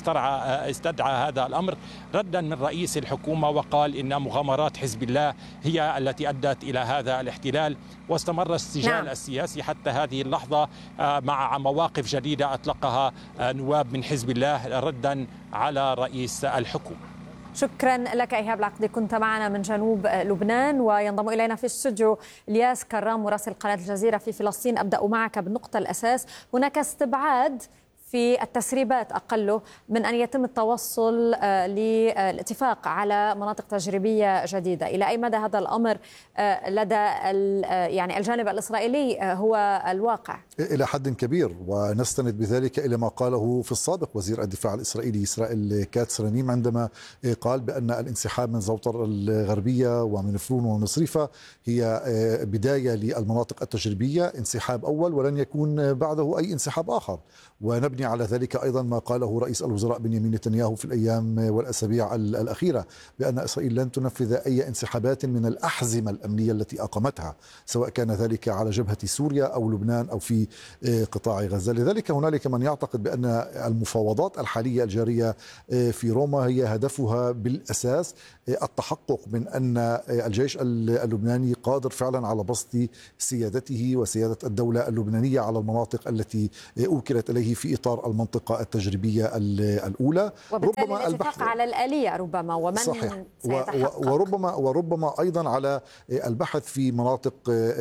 استدعى هذا الأمر ردا من رئيس الحكومة، وقال إن مغامرات حزب الله هي التي أدت إلى هذا الاحتلال، واستمر السجال السياسي حتى هذه اللحظة مع مواقف جديدة أطلقها نواب من حزب الله ردا على رئيس الحكومة. شكرا لك إيهاب العقدي، كنت معنا من جنوب لبنان. وينضم إلينا في الاستوديو الياس كرام مراسل قناة الجزيرة في فلسطين. أبدأ معك بالنقطة الأساس، هناك استبعاد في التسريبات أقله من أن يتم التوصل للاتفاق على مناطق تجريبية جديدة. إلى أي مدى هذا الأمر لدى يعني الجانب الإسرائيلي هو الواقع؟ إلى حد كبير، ونستند بذلك إلى ما قاله في السابق وزير الدفاع الإسرائيلي إسرائيل كاتس رنيم عندما قال بأن الانسحاب من زوطر الغربية ومن فرون ومصريفة هي بداية للمناطق التجريبية، انسحاب أول ولن يكون بعده أي انسحاب آخر. ونبني على ذلك أيضا ما قاله رئيس الوزراء بنيامين نتنياهو في الأيام والأسابيع الأخيرة بأن إسرائيل لن تنفذ أي انسحابات من الأحزمة الأمنية التي أقامتها، سواء كان ذلك على جبهة سوريا أو لبنان أو في قطاع غزة. لذلك هنالك من يعتقد بأن المفاوضات الحالية الجارية في روما هي هدفها بالأساس التحقق من أن الجيش اللبناني قادر فعلا على بسط سيادته وسيادة الدولة اللبنانية على المناطق التي أوكلت إليه في إطار المنطقة التجريبية الأولى. وبالتالي الاتفاق على الآلية ربما ومن صحيح. سيتحقق. وربما أيضا على البحث في مناطق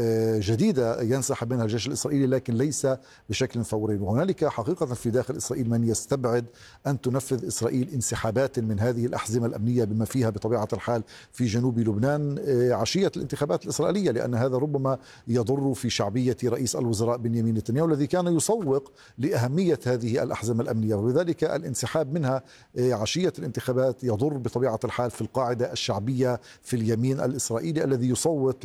جديدة ينسحب منها الجيش الإسرائيلي، لكن ليس بشكل فوري. وهنالك حقيقة في داخل إسرائيل من يستبعد أن تنفذ إسرائيل انسحابات من هذه الأحزمة الأمنية بما فيها بطبيعة الحال في جنوب لبنان عشية الانتخابات الإسرائيلية، لأن هذا ربما يضر في شعبية رئيس الوزراء بنيامين نتنياهو الذي كان يسوق لأهمية هذه الأحزمة الأمنية، وبذلك الانسحاب منها عشية الانتخابات يضر بطبيعة الحال في القاعدة الشعبية في اليمين الإسرائيلي الذي يصوت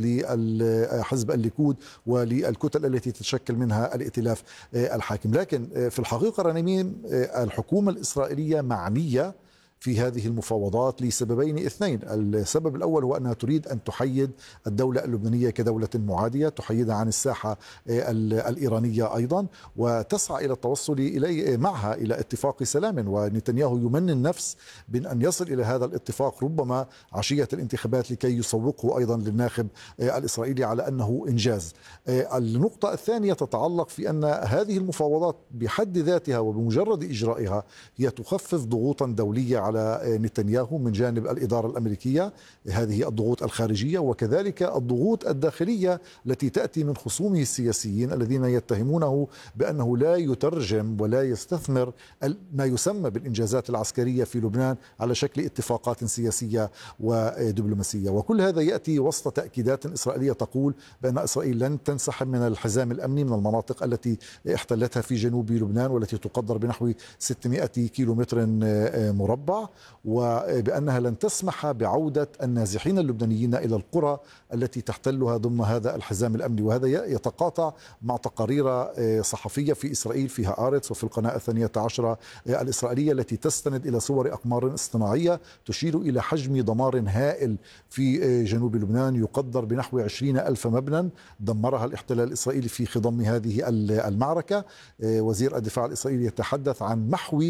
لحزب الليكود وللكتل التي تتشكل منها الائتلاف الحاكم. لكن في الحقيقة رنيمين الحكومة الإسرائيلية معنية في هذه المفاوضات لسببين اثنين. السبب الأول هو أنها تريد أن تحيد الدولة اللبنانية كدولة معادية، تحيدها عن الساحة الإيرانية أيضا، وتسعى إلى التوصل معها إلى اتفاق سلام. ونتنياهو يمني النفس بأن يصل إلى هذا الاتفاق ربما عشية الانتخابات لكي يسوقه أيضا للناخب الإسرائيلي على أنه إنجاز. النقطة الثانية تتعلق في أن هذه المفاوضات بحد ذاتها وبمجرد إجرائها هي تخفف ضغوطا دولية على نتنياهو من جانب الإدارة الأمريكية، هذه الضغوط الخارجية، وكذلك الضغوط الداخلية التي تأتي من خصومه السياسيين الذين يتهمونه بأنه لا يترجم ولا يستثمر ما يسمى بالإنجازات العسكرية في لبنان على شكل اتفاقات سياسية ودبلوماسية. وكل هذا يأتي وسط تأكيدات إسرائيلية تقول بأن إسرائيل لن تنسحب من الحزام الأمني من المناطق التي احتلتها في جنوب لبنان والتي تقدر بنحو 600 كيلومتر مربع، وبأنها لن تسمح بعودة النازحين اللبنانيين إلى القرى التي تحتلها ضمن هذا الحزام الأمني. وهذا يتقاطع مع تقارير صحفية في إسرائيل في هآرتس وفي القناة 12 الإسرائيلية التي تستند إلى صور أقمار اصطناعية تشير إلى حجم دمار هائل في جنوب لبنان يقدر بنحو 20,000 مبنى دمرها الاحتلال الإسرائيلي في خضم هذه المعركة. وزير الدفاع الإسرائيلي يتحدث عن محو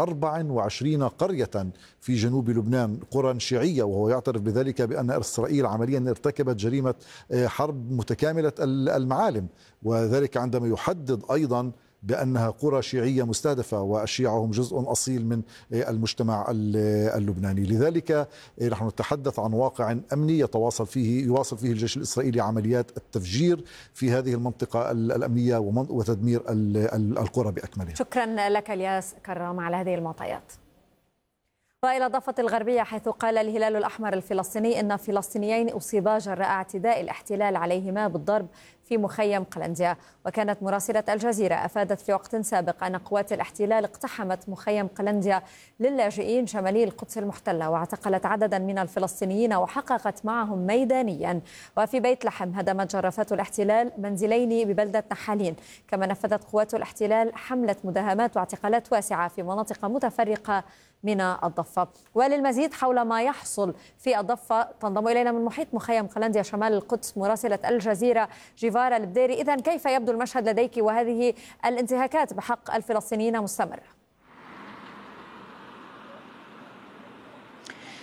24 قرية في جنوب لبنان، قرى شيعية، وهو يعترف بذلك بأن إسرائيل عمليا ارتكبت جريمة حرب متكاملة المعالم، وذلك عندما يحدد أيضا بأنها قرى شيعية مستهدفة والشيعة هم جزء أصيل من المجتمع اللبناني. لذلك نحن نتحدث عن واقع أمني يواصل فيه الجيش الإسرائيلي عمليات التفجير في هذه المنطقة الأمنية وتدمير القرى بأكملها. شكرا لك الياس كرام على هذه المعطيات. وإلى ضفة الغربية، حيث قال الهلال الأحمر الفلسطيني إن فلسطينيين أصيبا جراء اعتداء الاحتلال عليهما بالضرب في مخيم قلنديا. وكانت مراسلة الجزيرة أفادت في وقت سابق أن قوات الاحتلال اقتحمت مخيم قلنديا للاجئين شمالي القدس المحتلة واعتقلت عددا من الفلسطينيين وحققت معهم ميدانيا. وفي بيت لحم هدمت جرافات الاحتلال منزلين ببلدة نحالين. كما نفذت قوات الاحتلال حملة مداهمات واعتقالات واسعة في مناطق متفرقة من الضفة. وللمزيد حول ما يحصل في الضفة تنضم إلينا من محيط مخيم قلنديا شمال القدس مراسلة الجزيرة جيفارا البديري. إذن كيف يبدو المشهد لديك وهذه الانتهاكات بحق الفلسطينيين مستمرة؟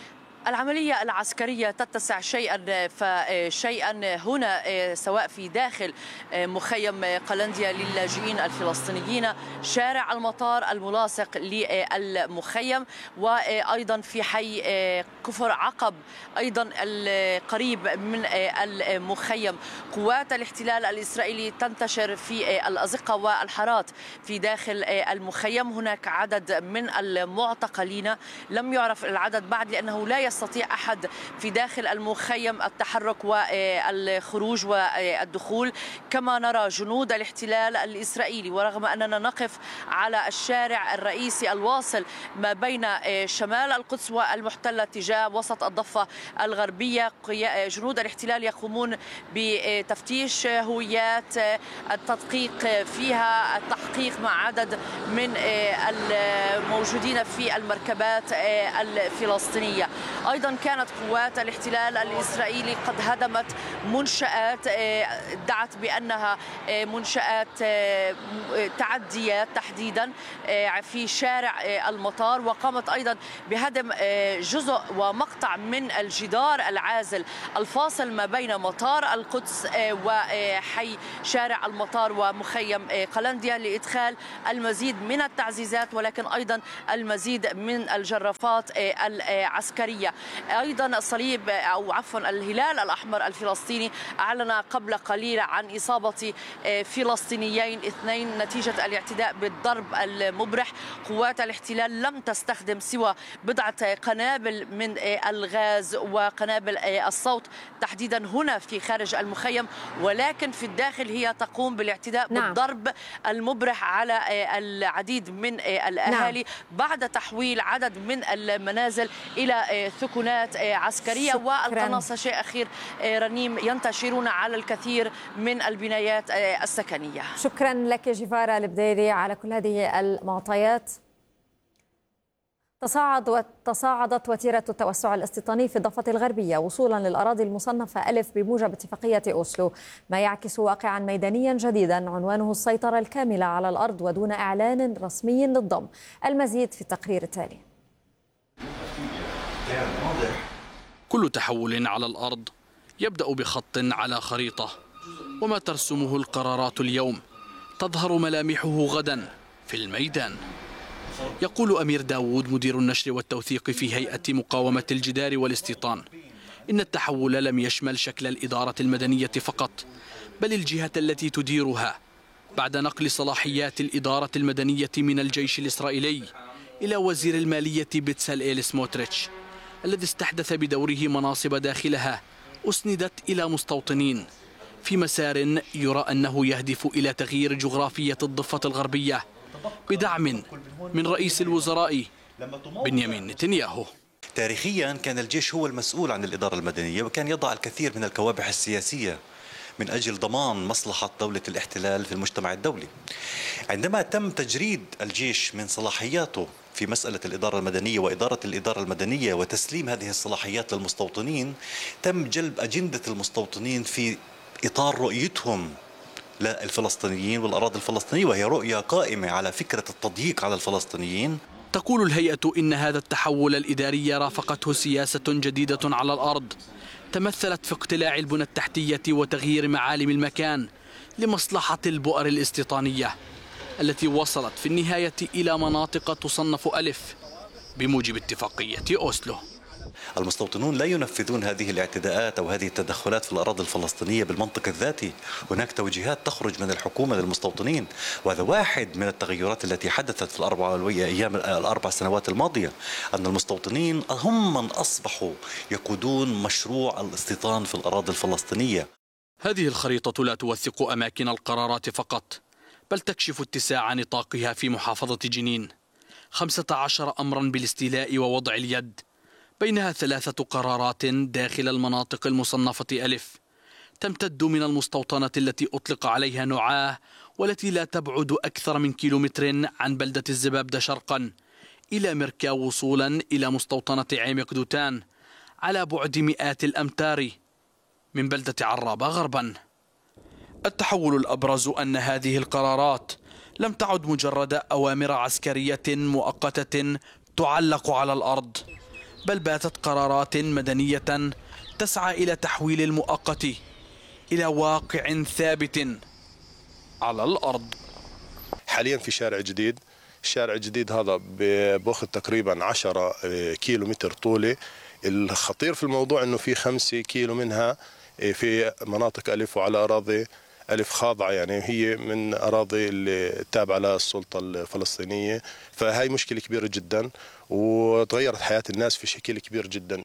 العملية العسكرية تتسع شيئا فشيئا هنا، سواء في داخل مخيم قلنديا للاجئين الفلسطينيين، شارع المطار الملاصق للمخيم، وأيضا في حي كفر عقب أيضا القريب من المخيم. قوات الاحتلال الإسرائيلي تنتشر في الأزقة والحارات في داخل المخيم. هناك عدد من المعتقلين لم يعرف العدد بعد، لأنه لا يستطيع أحد في داخل المخيم التحرك والخروج والدخول. كما نرى جنود الاحتلال الإسرائيلي، ورغم أننا نقف على الشارع الرئيسي الواصل ما بين شمال القدس والمحتلة تجاه وسط الضفة الغربية، جنود الاحتلال يقومون بتفتيش هويات، التدقيق فيها، التحقيق مع عدد من الموجودين في المركبات الفلسطينية. أيضا كانت قوات الاحتلال الإسرائيلي قد هدمت منشآت ادعت بأنها منشآت تعديات تحديدا في شارع المطار، وقامت أيضا بهدم جزء ومقطع من الجدار العازل الفاصل ما بين مطار القدس وحي شارع المطار ومخيم قلنديا لإدخال المزيد من التعزيزات، ولكن أيضا المزيد من الجرافات العسكرية. أيضا صليب أو عفوا الهلال الأحمر الفلسطيني أعلن قبل قليل عن إصابة فلسطينيين 2 نتيجة الاعتداء بالضرب المبرح. قوات الاحتلال لم تستخدم سوى بضعة قنابل من الغاز وقنابل الصوت تحديدا هنا في خارج المخيم، ولكن في الداخل هي تقوم بالاعتداء بالضرب المبرح على العديد من الأهالي بعد تحويل عدد من المنازل إلى ثكنات عسكرية. والقناصة شيء أخير رنيم ينتشرون على الكثير من البنايات السكنية. شكرا لك جيفارا البديري على كل هذه المعطيات. تصاعدت وتيرة التوسع الاستيطاني في الضفة الغربية وصولا للأراضي المصنفة ألف بموجب اتفاقية أوسلو، ما يعكس واقعا ميدانيا جديدا عنوانه السيطرة الكاملة على الأرض ودون إعلان رسمي للضم. المزيد في التقرير التالي. كل تحول على الأرض يبدأ بخط على خريطة، وما ترسمه القرارات اليوم تظهر ملامحه غدا في الميدان. يقول أمير داوود مدير النشر والتوثيق في هيئة مقاومة الجدار والاستيطان إن التحول لم يشمل شكل الإدارة المدنية فقط، بل الجهة التي تديرها، بعد نقل صلاحيات الإدارة المدنية من الجيش الإسرائيلي إلى وزير المالية بتسالئيل سموتريتش، الذي استحدث بدوره مناصب داخلها أسندت إلى مستوطنين في مسار يرى أنه يهدف إلى تغيير جغرافية الضفة الغربية بدعم من رئيس الوزراء بنيامين نتنياهو. تاريخيا كان الجيش هو المسؤول عن الإدارة المدنية، وكان يضع الكثير من الكوابح السياسية من أجل ضمان مصلحة دولة الاحتلال في المجتمع الدولي. عندما تم تجريد الجيش من صلاحياته في مسألة الإدارة المدنية وإدارة الإدارة المدنية وتسليم هذه الصلاحيات للمستوطنين، تم جلب أجندة المستوطنين في إطار رؤيتهم للفلسطينيين والأراضي الفلسطينية، وهي رؤية قائمة على فكرة التضييق على الفلسطينيين. تقول الهيئة إن هذا التحول الإداري رافقته سياسة جديدة على الأرض تمثلت في اقتلاع البنى التحتية وتغيير معالم المكان لمصلحة البؤر الاستيطانية التي وصلت في النهاية إلى مناطق تصنف ألف بموجب اتفاقية أوسلو. المستوطنون لا ينفذون هذه الاعتداءات أو هذه التدخلات في الأراضي الفلسطينية بالمنطق الذاتي. هناك توجيهات تخرج من الحكومة للمستوطنين، وهذا واحد من التغيرات التي حدثت في الأربع سنوات الماضية، أن المستوطنين هم من أصبحوا يقودون مشروع الاستيطان في الأراضي الفلسطينية. هذه الخريطة لا توثق أماكن القرارات فقط، بل تكشف اتساع نطاقها في محافظة جنين. 15 أمرا بالاستيلاء ووضع اليد، بينها 3 قرارات داخل المناطق المصنفة ألف تمتد من المستوطنة التي أطلق عليها نعاه والتي لا تبعد أكثر من كيلومتر عن بلدة الزبابدة شرقا إلى مركا، وصولا إلى مستوطنة عمق دوتان على بعد مئات الأمتار من بلدة عرابة غربا. التحول الأبرز أن هذه القرارات لم تعد مجرد أوامر عسكرية مؤقتة تعلق على الأرض، بل باتت قرارات مدنية تسعى إلى تحويل المؤقت إلى واقع ثابت على الأرض. حاليا في شارع جديد، الشارع الجديد هذا باخذ تقريبا 10 كيلو متر طولي. الخطير في الموضوع انه في 5 كيلو منها في مناطق ألف وعلى أراضي ألف خاضعة، يعني هي من أراضي اللي تابعة للسلطة الفلسطينية، فهي مشكلة كبيرة جدا وتغيرت حياة الناس في شكل كبير جدا.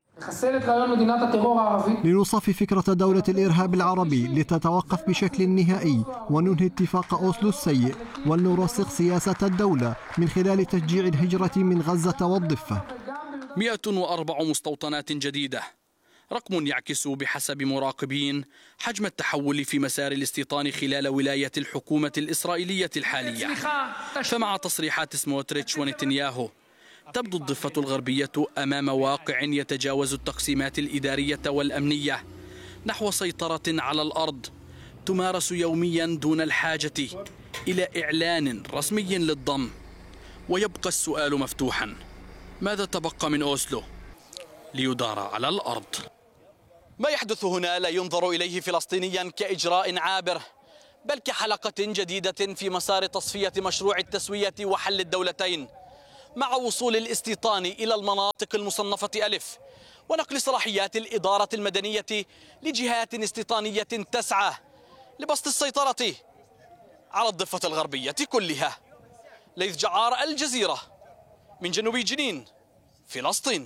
لنصفي فكرة دولة الإرهاب العربي لتتوقف بشكل نهائي وننهي اتفاق أوسلو السيء ولنرسخ سياسة الدولة من خلال تشجيع الهجرة من غزة والضفة. 104 مستوطنات جديدة، رقم يعكس بحسب مراقبين حجم التحول في مسار الاستيطان خلال ولاية الحكومة الإسرائيلية الحالية. فمع تصريحات سموتريتش ونتنياهو تبدو الضفة الغربية أمام واقع يتجاوز التقسيمات الإدارية والأمنية نحو سيطرة على الأرض تمارس يوميا دون الحاجة إلى إعلان رسمي للضم. ويبقى السؤال مفتوحا: ماذا تبقى من أوسلو ليدار على الأرض؟ ما يحدث هنا لا ينظر إليه فلسطينيا كإجراء عابر، بل كحلقة جديدة في مسار تصفية مشروع التسوية وحل الدولتين، مع وصول الاستيطان إلى المناطق المصنفة ألف ونقل صلاحيات الإدارة المدنية لجهات استيطانية تسعى لبسط السيطرة على الضفة الغربية كلها. ليث جعار، الجزيرة، من جنوب جنين، فلسطين.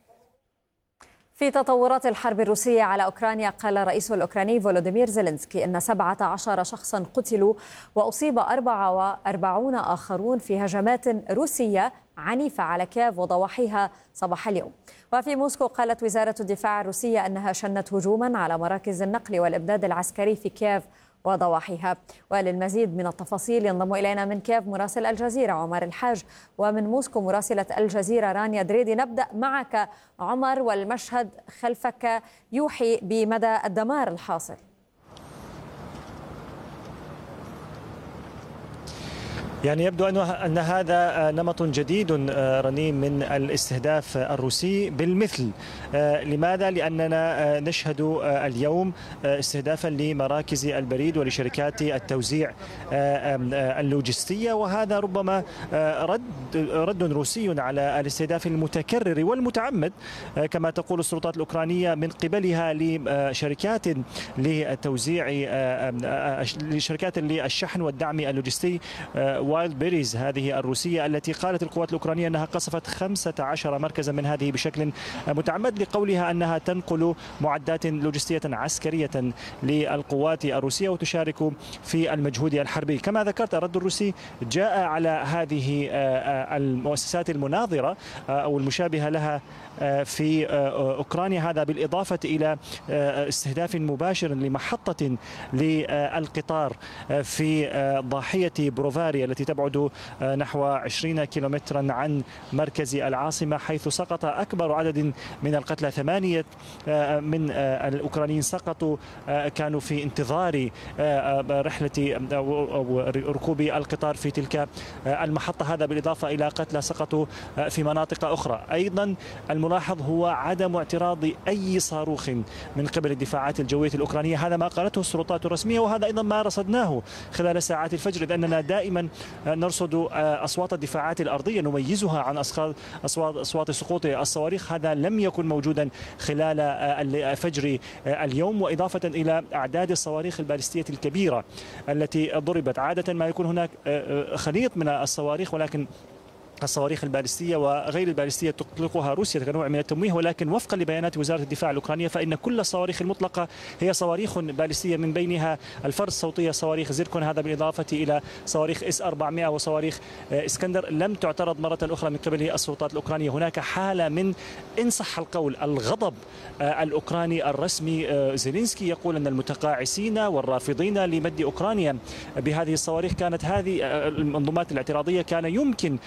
في تطورات الحرب الروسية على أوكرانيا، قال الرئيس الأوكراني فولوديمير زيلينسكي إن 17 شخصا قتلوا وأصيب 44 آخرون في هجمات روسية عنيفة على كييف وضواحيها صباح اليوم. وفي موسكو قالت وزارة الدفاع الروسية أنها شنت هجوما على مراكز النقل والإمداد العسكري في كييف وضواحيها. وللمزيد من التفاصيل ينضم إلينا من كييف مراسل الجزيرة عمر الحاج، ومن موسكو مراسلة الجزيرة رانيا دريدي. نبدأ معك عمر، والمشهد خلفك يوحي بمدى الدمار الحاصل. يعني يبدو أن هذا نمط جديد رنيم من الاستهداف الروسي بالمثل. لماذا؟ لأننا نشهد اليوم استهدافا لمراكز البريد ولشركات التوزيع اللوجستية، وهذا ربما رد روسي على الاستهداف المتكرر والمتعمد كما تقول السلطات الأوكرانية من قبلها لشركات للتوزيع، لشركات للشحن والدعم اللوجستي وايلد بيريز هذه الروسية، التي قالت القوات الأوكرانية أنها قصفت 15 مركزا من هذه بشكل متعمد، لقولها أنها تنقل معدات لوجستية عسكرية للقوات الروسية وتشارك في المجهود الحربي. كما ذكرت، الرد الروسي جاء على هذه المؤسسات المناظرة أو المشابهة لها في أوكرانيا، هذا بالإضافة إلى استهداف مباشر لمحطة للقطار في ضاحية بروفاريا التي تبعد نحو 20 كيلومترا عن مركز العاصمة، حيث سقط أكبر عدد من القتلى. 8 من الأوكرانيين سقطوا، كانوا في انتظار رحلة أو ركوب القطار في تلك المحطة، هذا بالإضافة إلى قتلى سقطوا في مناطق أخرى. أيضا الملاحظ هو عدم اعتراض أي صاروخ من قبل الدفاعات الجوية الأوكرانية، هذا ما قالته السلطات الرسمية، وهذا أيضا ما رصدناه خلال ساعات الفجر، إذ أننا دائما نرصد أصوات الدفاعات الأرضية نميزها عن أصوات سقوط الصواريخ، هذا لم يكن موجودا خلال فجر اليوم. وإضافة إلى أعداد الصواريخ البالستية الكبيرة التي ضربت، عادة ما يكون هناك خليط من الصواريخ، ولكن الصواريخ البالستية وغير البالستية تطلقها روسيا كنوع من التمويه، ولكن وفقا لبيانات وزارة الدفاع الأوكرانية فإن كل الصواريخ المطلقة هي صواريخ بالستية، من بينها الفرس الصوتية صواريخ زيركون، هذا بالإضافة إلى صواريخ S-400 وصواريخ اسكندر. لم تعترض مرة أخرى من قبل السلطات الأوكرانية. هناك حالة من، إن صح القول، الغضب الأوكراني الرسمي. زيلينسكي يقول أن المتقاعسين والرافضين لمد أوكرانيا بهذه الصواريخ كانت هذه المنظومات الاعتراضية كان يمكن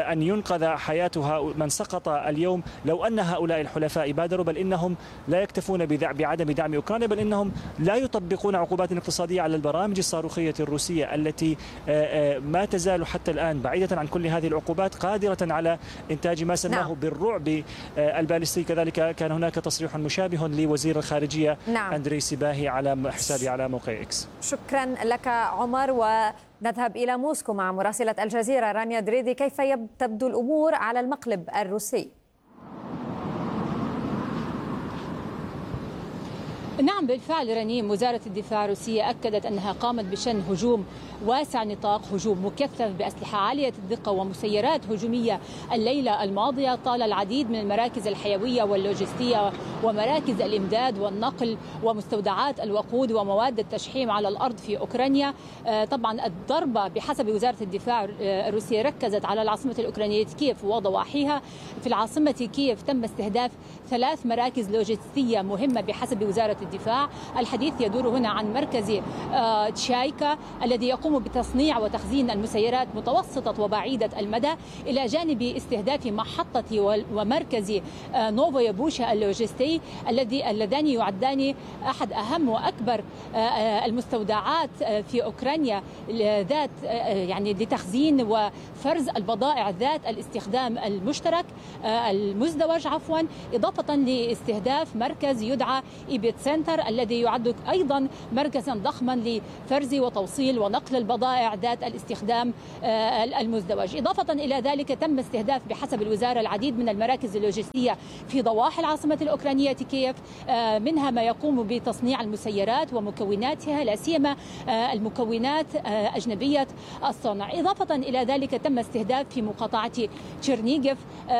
أن ينقذ حياتها من سقط اليوم لو أن هؤلاء الحلفاء بادروا، بل إنهم لا يكتفون بعدم دعم أوكرانيا، بل إنهم لا يطبقون عقوبات اقتصادية على البرامج الصاروخية الروسية التي ما تزال حتى الآن بعيدة عن كل هذه العقوبات، قادرة على إنتاج ما سماه بالرعب البالستي. كذلك كان هناك تصريح مشابه لوزير الخارجية أندري سباهي على حسابه على موقع إكس. شكرا لك عمر، ونذهب إلى موسكو مع مراسلة الجزيرة رانيا دريدي. كيف تبدو الأمور على المقلب الروسي؟ نعم بالفعل رنيم، وزارة الدفاع الروسية أكدت أنها قامت بشن هجوم واسع نطاق، هجوم مكثف بأسلحة عالية الدقة ومسيرات هجومية الليلة الماضية طال العديد من المراكز الحيوية واللوجستية ومراكز الإمداد والنقل ومستودعات الوقود ومواد التشحيم على الأرض في أوكرانيا. طبعا الضربة بحسب وزارة الدفاع الروسية ركزت على العاصمة الأوكرانية كييف وضواحيها. في العاصمة كييف تم استهداف 3 مراكز لوجستية مهمة بحسب وزارة الدفاع. الحديث يدور هنا عن مركز تشايكا الذي يقوم بتصنيع وتخزين المسيرات متوسطة وبعيدة المدى، إلى جانب استهداف محطة ومركز نوفويا بوشا اللوجستي اللذان يعدان أحد أهم وأكبر المستودعات في أوكرانيا ذات يعني لتخزين وفرز البضائع ذات الاستخدام المشترك المزدوج إضافة لاستهداف مركز يدعى إيبيت سنتر الذي يعد أيضا مركزا ضخما لفرز وتوصيل ونقل البضائع ذات الاستخدام المزدوج. إضافة إلى ذلك تم استهداف بحسب الوزارة العديد من المراكز اللوجستية في ضواحي العاصمة الأوكرانية كييف، منها ما يقوم بتصنيع المسيرات ومكوناتها، لا سيما المكونات أجنبية الصنع. إضافة إلى ذلك تم استهداف في مقاطعة تشيرنيغيف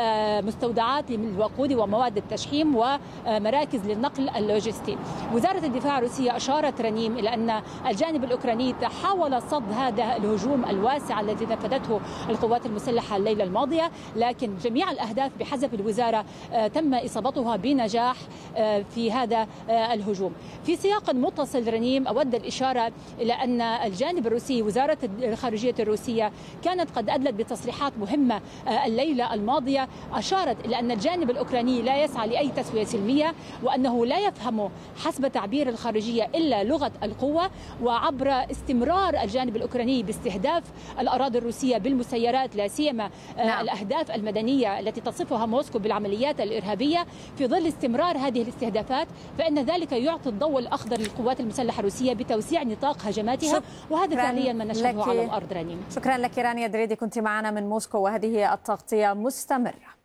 مستودعات للوقود ومواد التشحيم ومراكز للنقل اللوجستي. وزارة الدفاع الروسية أشارت رنيم إلى أن الجانب الأوكراني حاول صد هذا الهجوم الواسع الذي نفذته القوات المسلحة الليلة الماضية، لكن جميع الأهداف بحسب الوزارة تم إصابتها بنجاح في هذا الهجوم. في سياق متصل رنيم أود الإشارة إلى أن الجانب الروسي وزارة الخارجية الروسية كانت قد أدلت بتصريحات مهمة الليلة الماضية، أشارت إلى أن الجانب الأوكراني لا يسعى لأي تسوية سلمية، وأنه لا يفهم حسب تعبير الخارجية إلا لغة القوة، وعبر استمرار الجانب الأوكراني باستهداف الأراضي الروسية بالمسيرات، لا سيما الأهداف المدنية التي تصفها موسكو بالعمليات الإرهابية. في ظل استمرار هذه الاستهدافات فإن ذلك يعطي الضوء الأخضر للقوات المسلحة الروسية بتوسيع نطاق هجماتها، وهذا فعليا ما نشهده على الأرض. رنيم، شكرا لك رانيا دريدي، كنت معنا من موسكو وهذه التغطية مستمرة.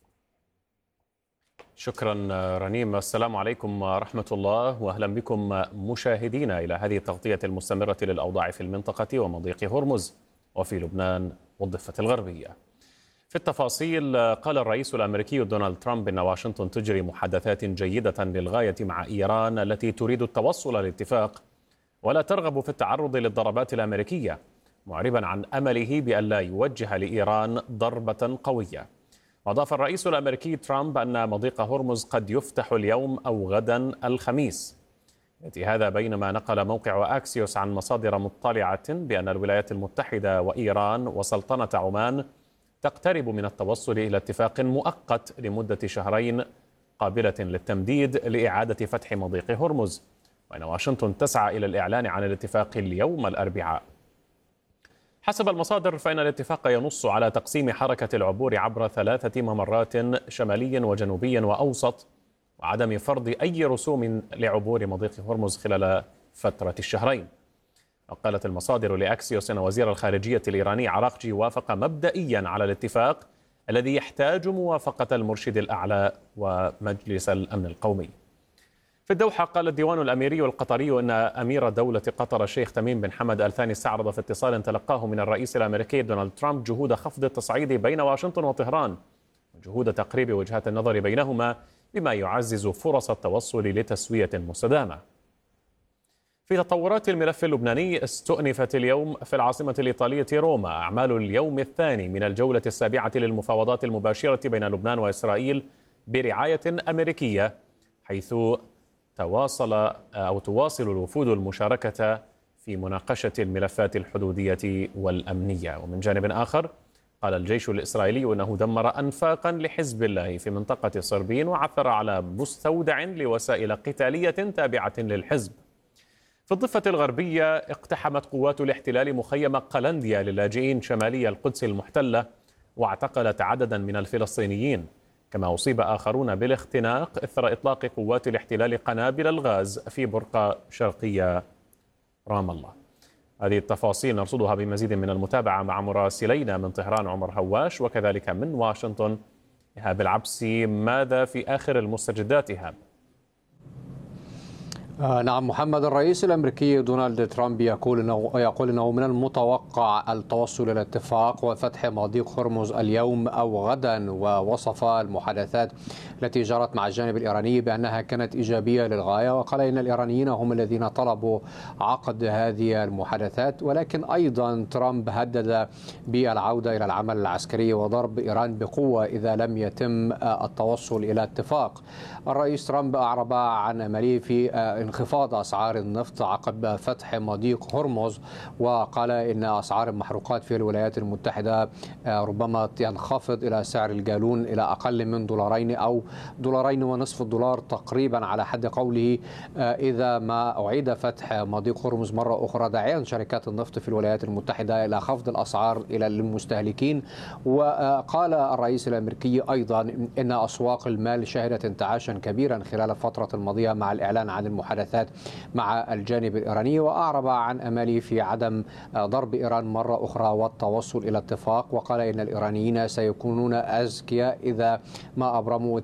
شكرا رنيم، السلام عليكم ورحمة الله، وأهلا بكم مشاهدينا إلى هذه التغطية المستمرة للأوضاع في المنطقة ومضيق هرمز وفي لبنان والضفة الغربية. في التفاصيل، قال الرئيس الأمريكي دونالد ترامب إن واشنطن تجري محادثات جيدة للغاية مع إيران التي تريد التوصل لاتفاق ولا ترغب في التعرض للضربات الأمريكية، معربا عن أمله بألا يوجه لإيران ضربة قوية. وأضاف الرئيس الأمريكي ترامب أن مضيق هرمز قد يفتح اليوم أو غدا الخميس. يأتي هذا بينما نقل موقع أكسيوس عن مصادر مطلعة بأن الولايات المتحدة وإيران وسلطنة عمان تقترب من التوصل إلى اتفاق مؤقت لمدة شهرين قابلة للتمديد لإعادة فتح مضيق هرمز، وأن واشنطن تسعى إلى الإعلان عن الاتفاق اليوم الأربعاء. حسب المصادر فإن الاتفاق ينص على تقسيم حركة العبور عبر 3 ممرات شمالي وجنوبي وأوسط، وعدم فرض أي رسوم لعبور مضيق هرمز خلال فترة الشهرين. وقالت المصادر لأكسيوس أن وزير الخارجية الإيراني عراقجي وافق مبدئيا على الاتفاق الذي يحتاج موافقة المرشد الأعلى ومجلس الأمن القومي. في الدوحة قال الديوان الأميري القطري أن أمير دولة قطر الشيخ تميم بن حمد آل ثاني استعرض في اتصال تلقاه من الرئيس الأمريكي دونالد ترامب جهود خفض التصعيد بين واشنطن وطهران وجهود تقريب وجهات النظر بينهما بما يعزز فرص التوصل لتسوية مستدامة. في تطورات الملف اللبناني، استؤنفت اليوم في العاصمة الإيطالية روما أعمال اليوم الثاني من الجولة السابعة للمفاوضات المباشرة بين لبنان وإسرائيل برعاية أمريكية، حيث تواصل الوفود المشاركة في مناقشة الملفات الحدودية والأمنية. ومن جانب آخر، قال الجيش الإسرائيلي أنه دمر أنفاقا لحزب الله في منطقة صربين وعثر على مستودع لوسائل قتالية تابعة للحزب. في الضفة الغربية اقتحمت قوات الاحتلال مخيم قلنديا للاجئين شمالي القدس المحتلة واعتقلت عددا من الفلسطينيين، كما أصيب آخرون بالاختناق إثر إطلاق قوات الاحتلال قنابل الغاز في برقة شرقية رام الله. هذه التفاصيل نرصدها بمزيد من المتابعة مع مراسلينا من طهران عمر هواش وكذلك من واشنطن إيهاب العبسي. ماذا في آخر المستجدات إيهاب؟ نعم محمد، الرئيس الأمريكي دونالد ترامب يقول إنه من المتوقع التوصل إلى اتفاق وفتح مضيق هرمز اليوم أو غدا، ووصف المحادثات التي جرت مع الجانب الإيراني بأنها كانت إيجابية للغاية، وقال إن الإيرانيين هم الذين طلبوا عقد هذه المحادثات. ولكن أيضا ترامب هدد بالعودة إلى العمل العسكري وضرب إيران بقوة إذا لم يتم التوصل إلى اتفاق. الرئيس ترامب أعرب عن أمله في انخفاض أسعار النفط عقب فتح مضيق هرمز، وقال إن أسعار المحروقات في الولايات المتحدة ربما ينخفض إلى سعر الجالون إلى أقل من $2 أو $2.50 تقريبا على حد قوله إذا ما أعيد فتح مضيق هرمز مرة أخرى، داعيا شركات النفط في الولايات المتحدة إلى خفض الأسعار إلى المستهلكين. وقال الرئيس الأمريكي أيضا إن أسواق المال شهدت انتعاشا كبيرا خلال الفترة الماضية مع الإعلان عن المحادثات مع الجانب الإيراني، وأعرب عن أمله في عدم ضرب إيران مرة أخرى والتوصل إلى اتفاق. وقال إن الإيرانيين سيكونون أذكياء إذا ما أبرموا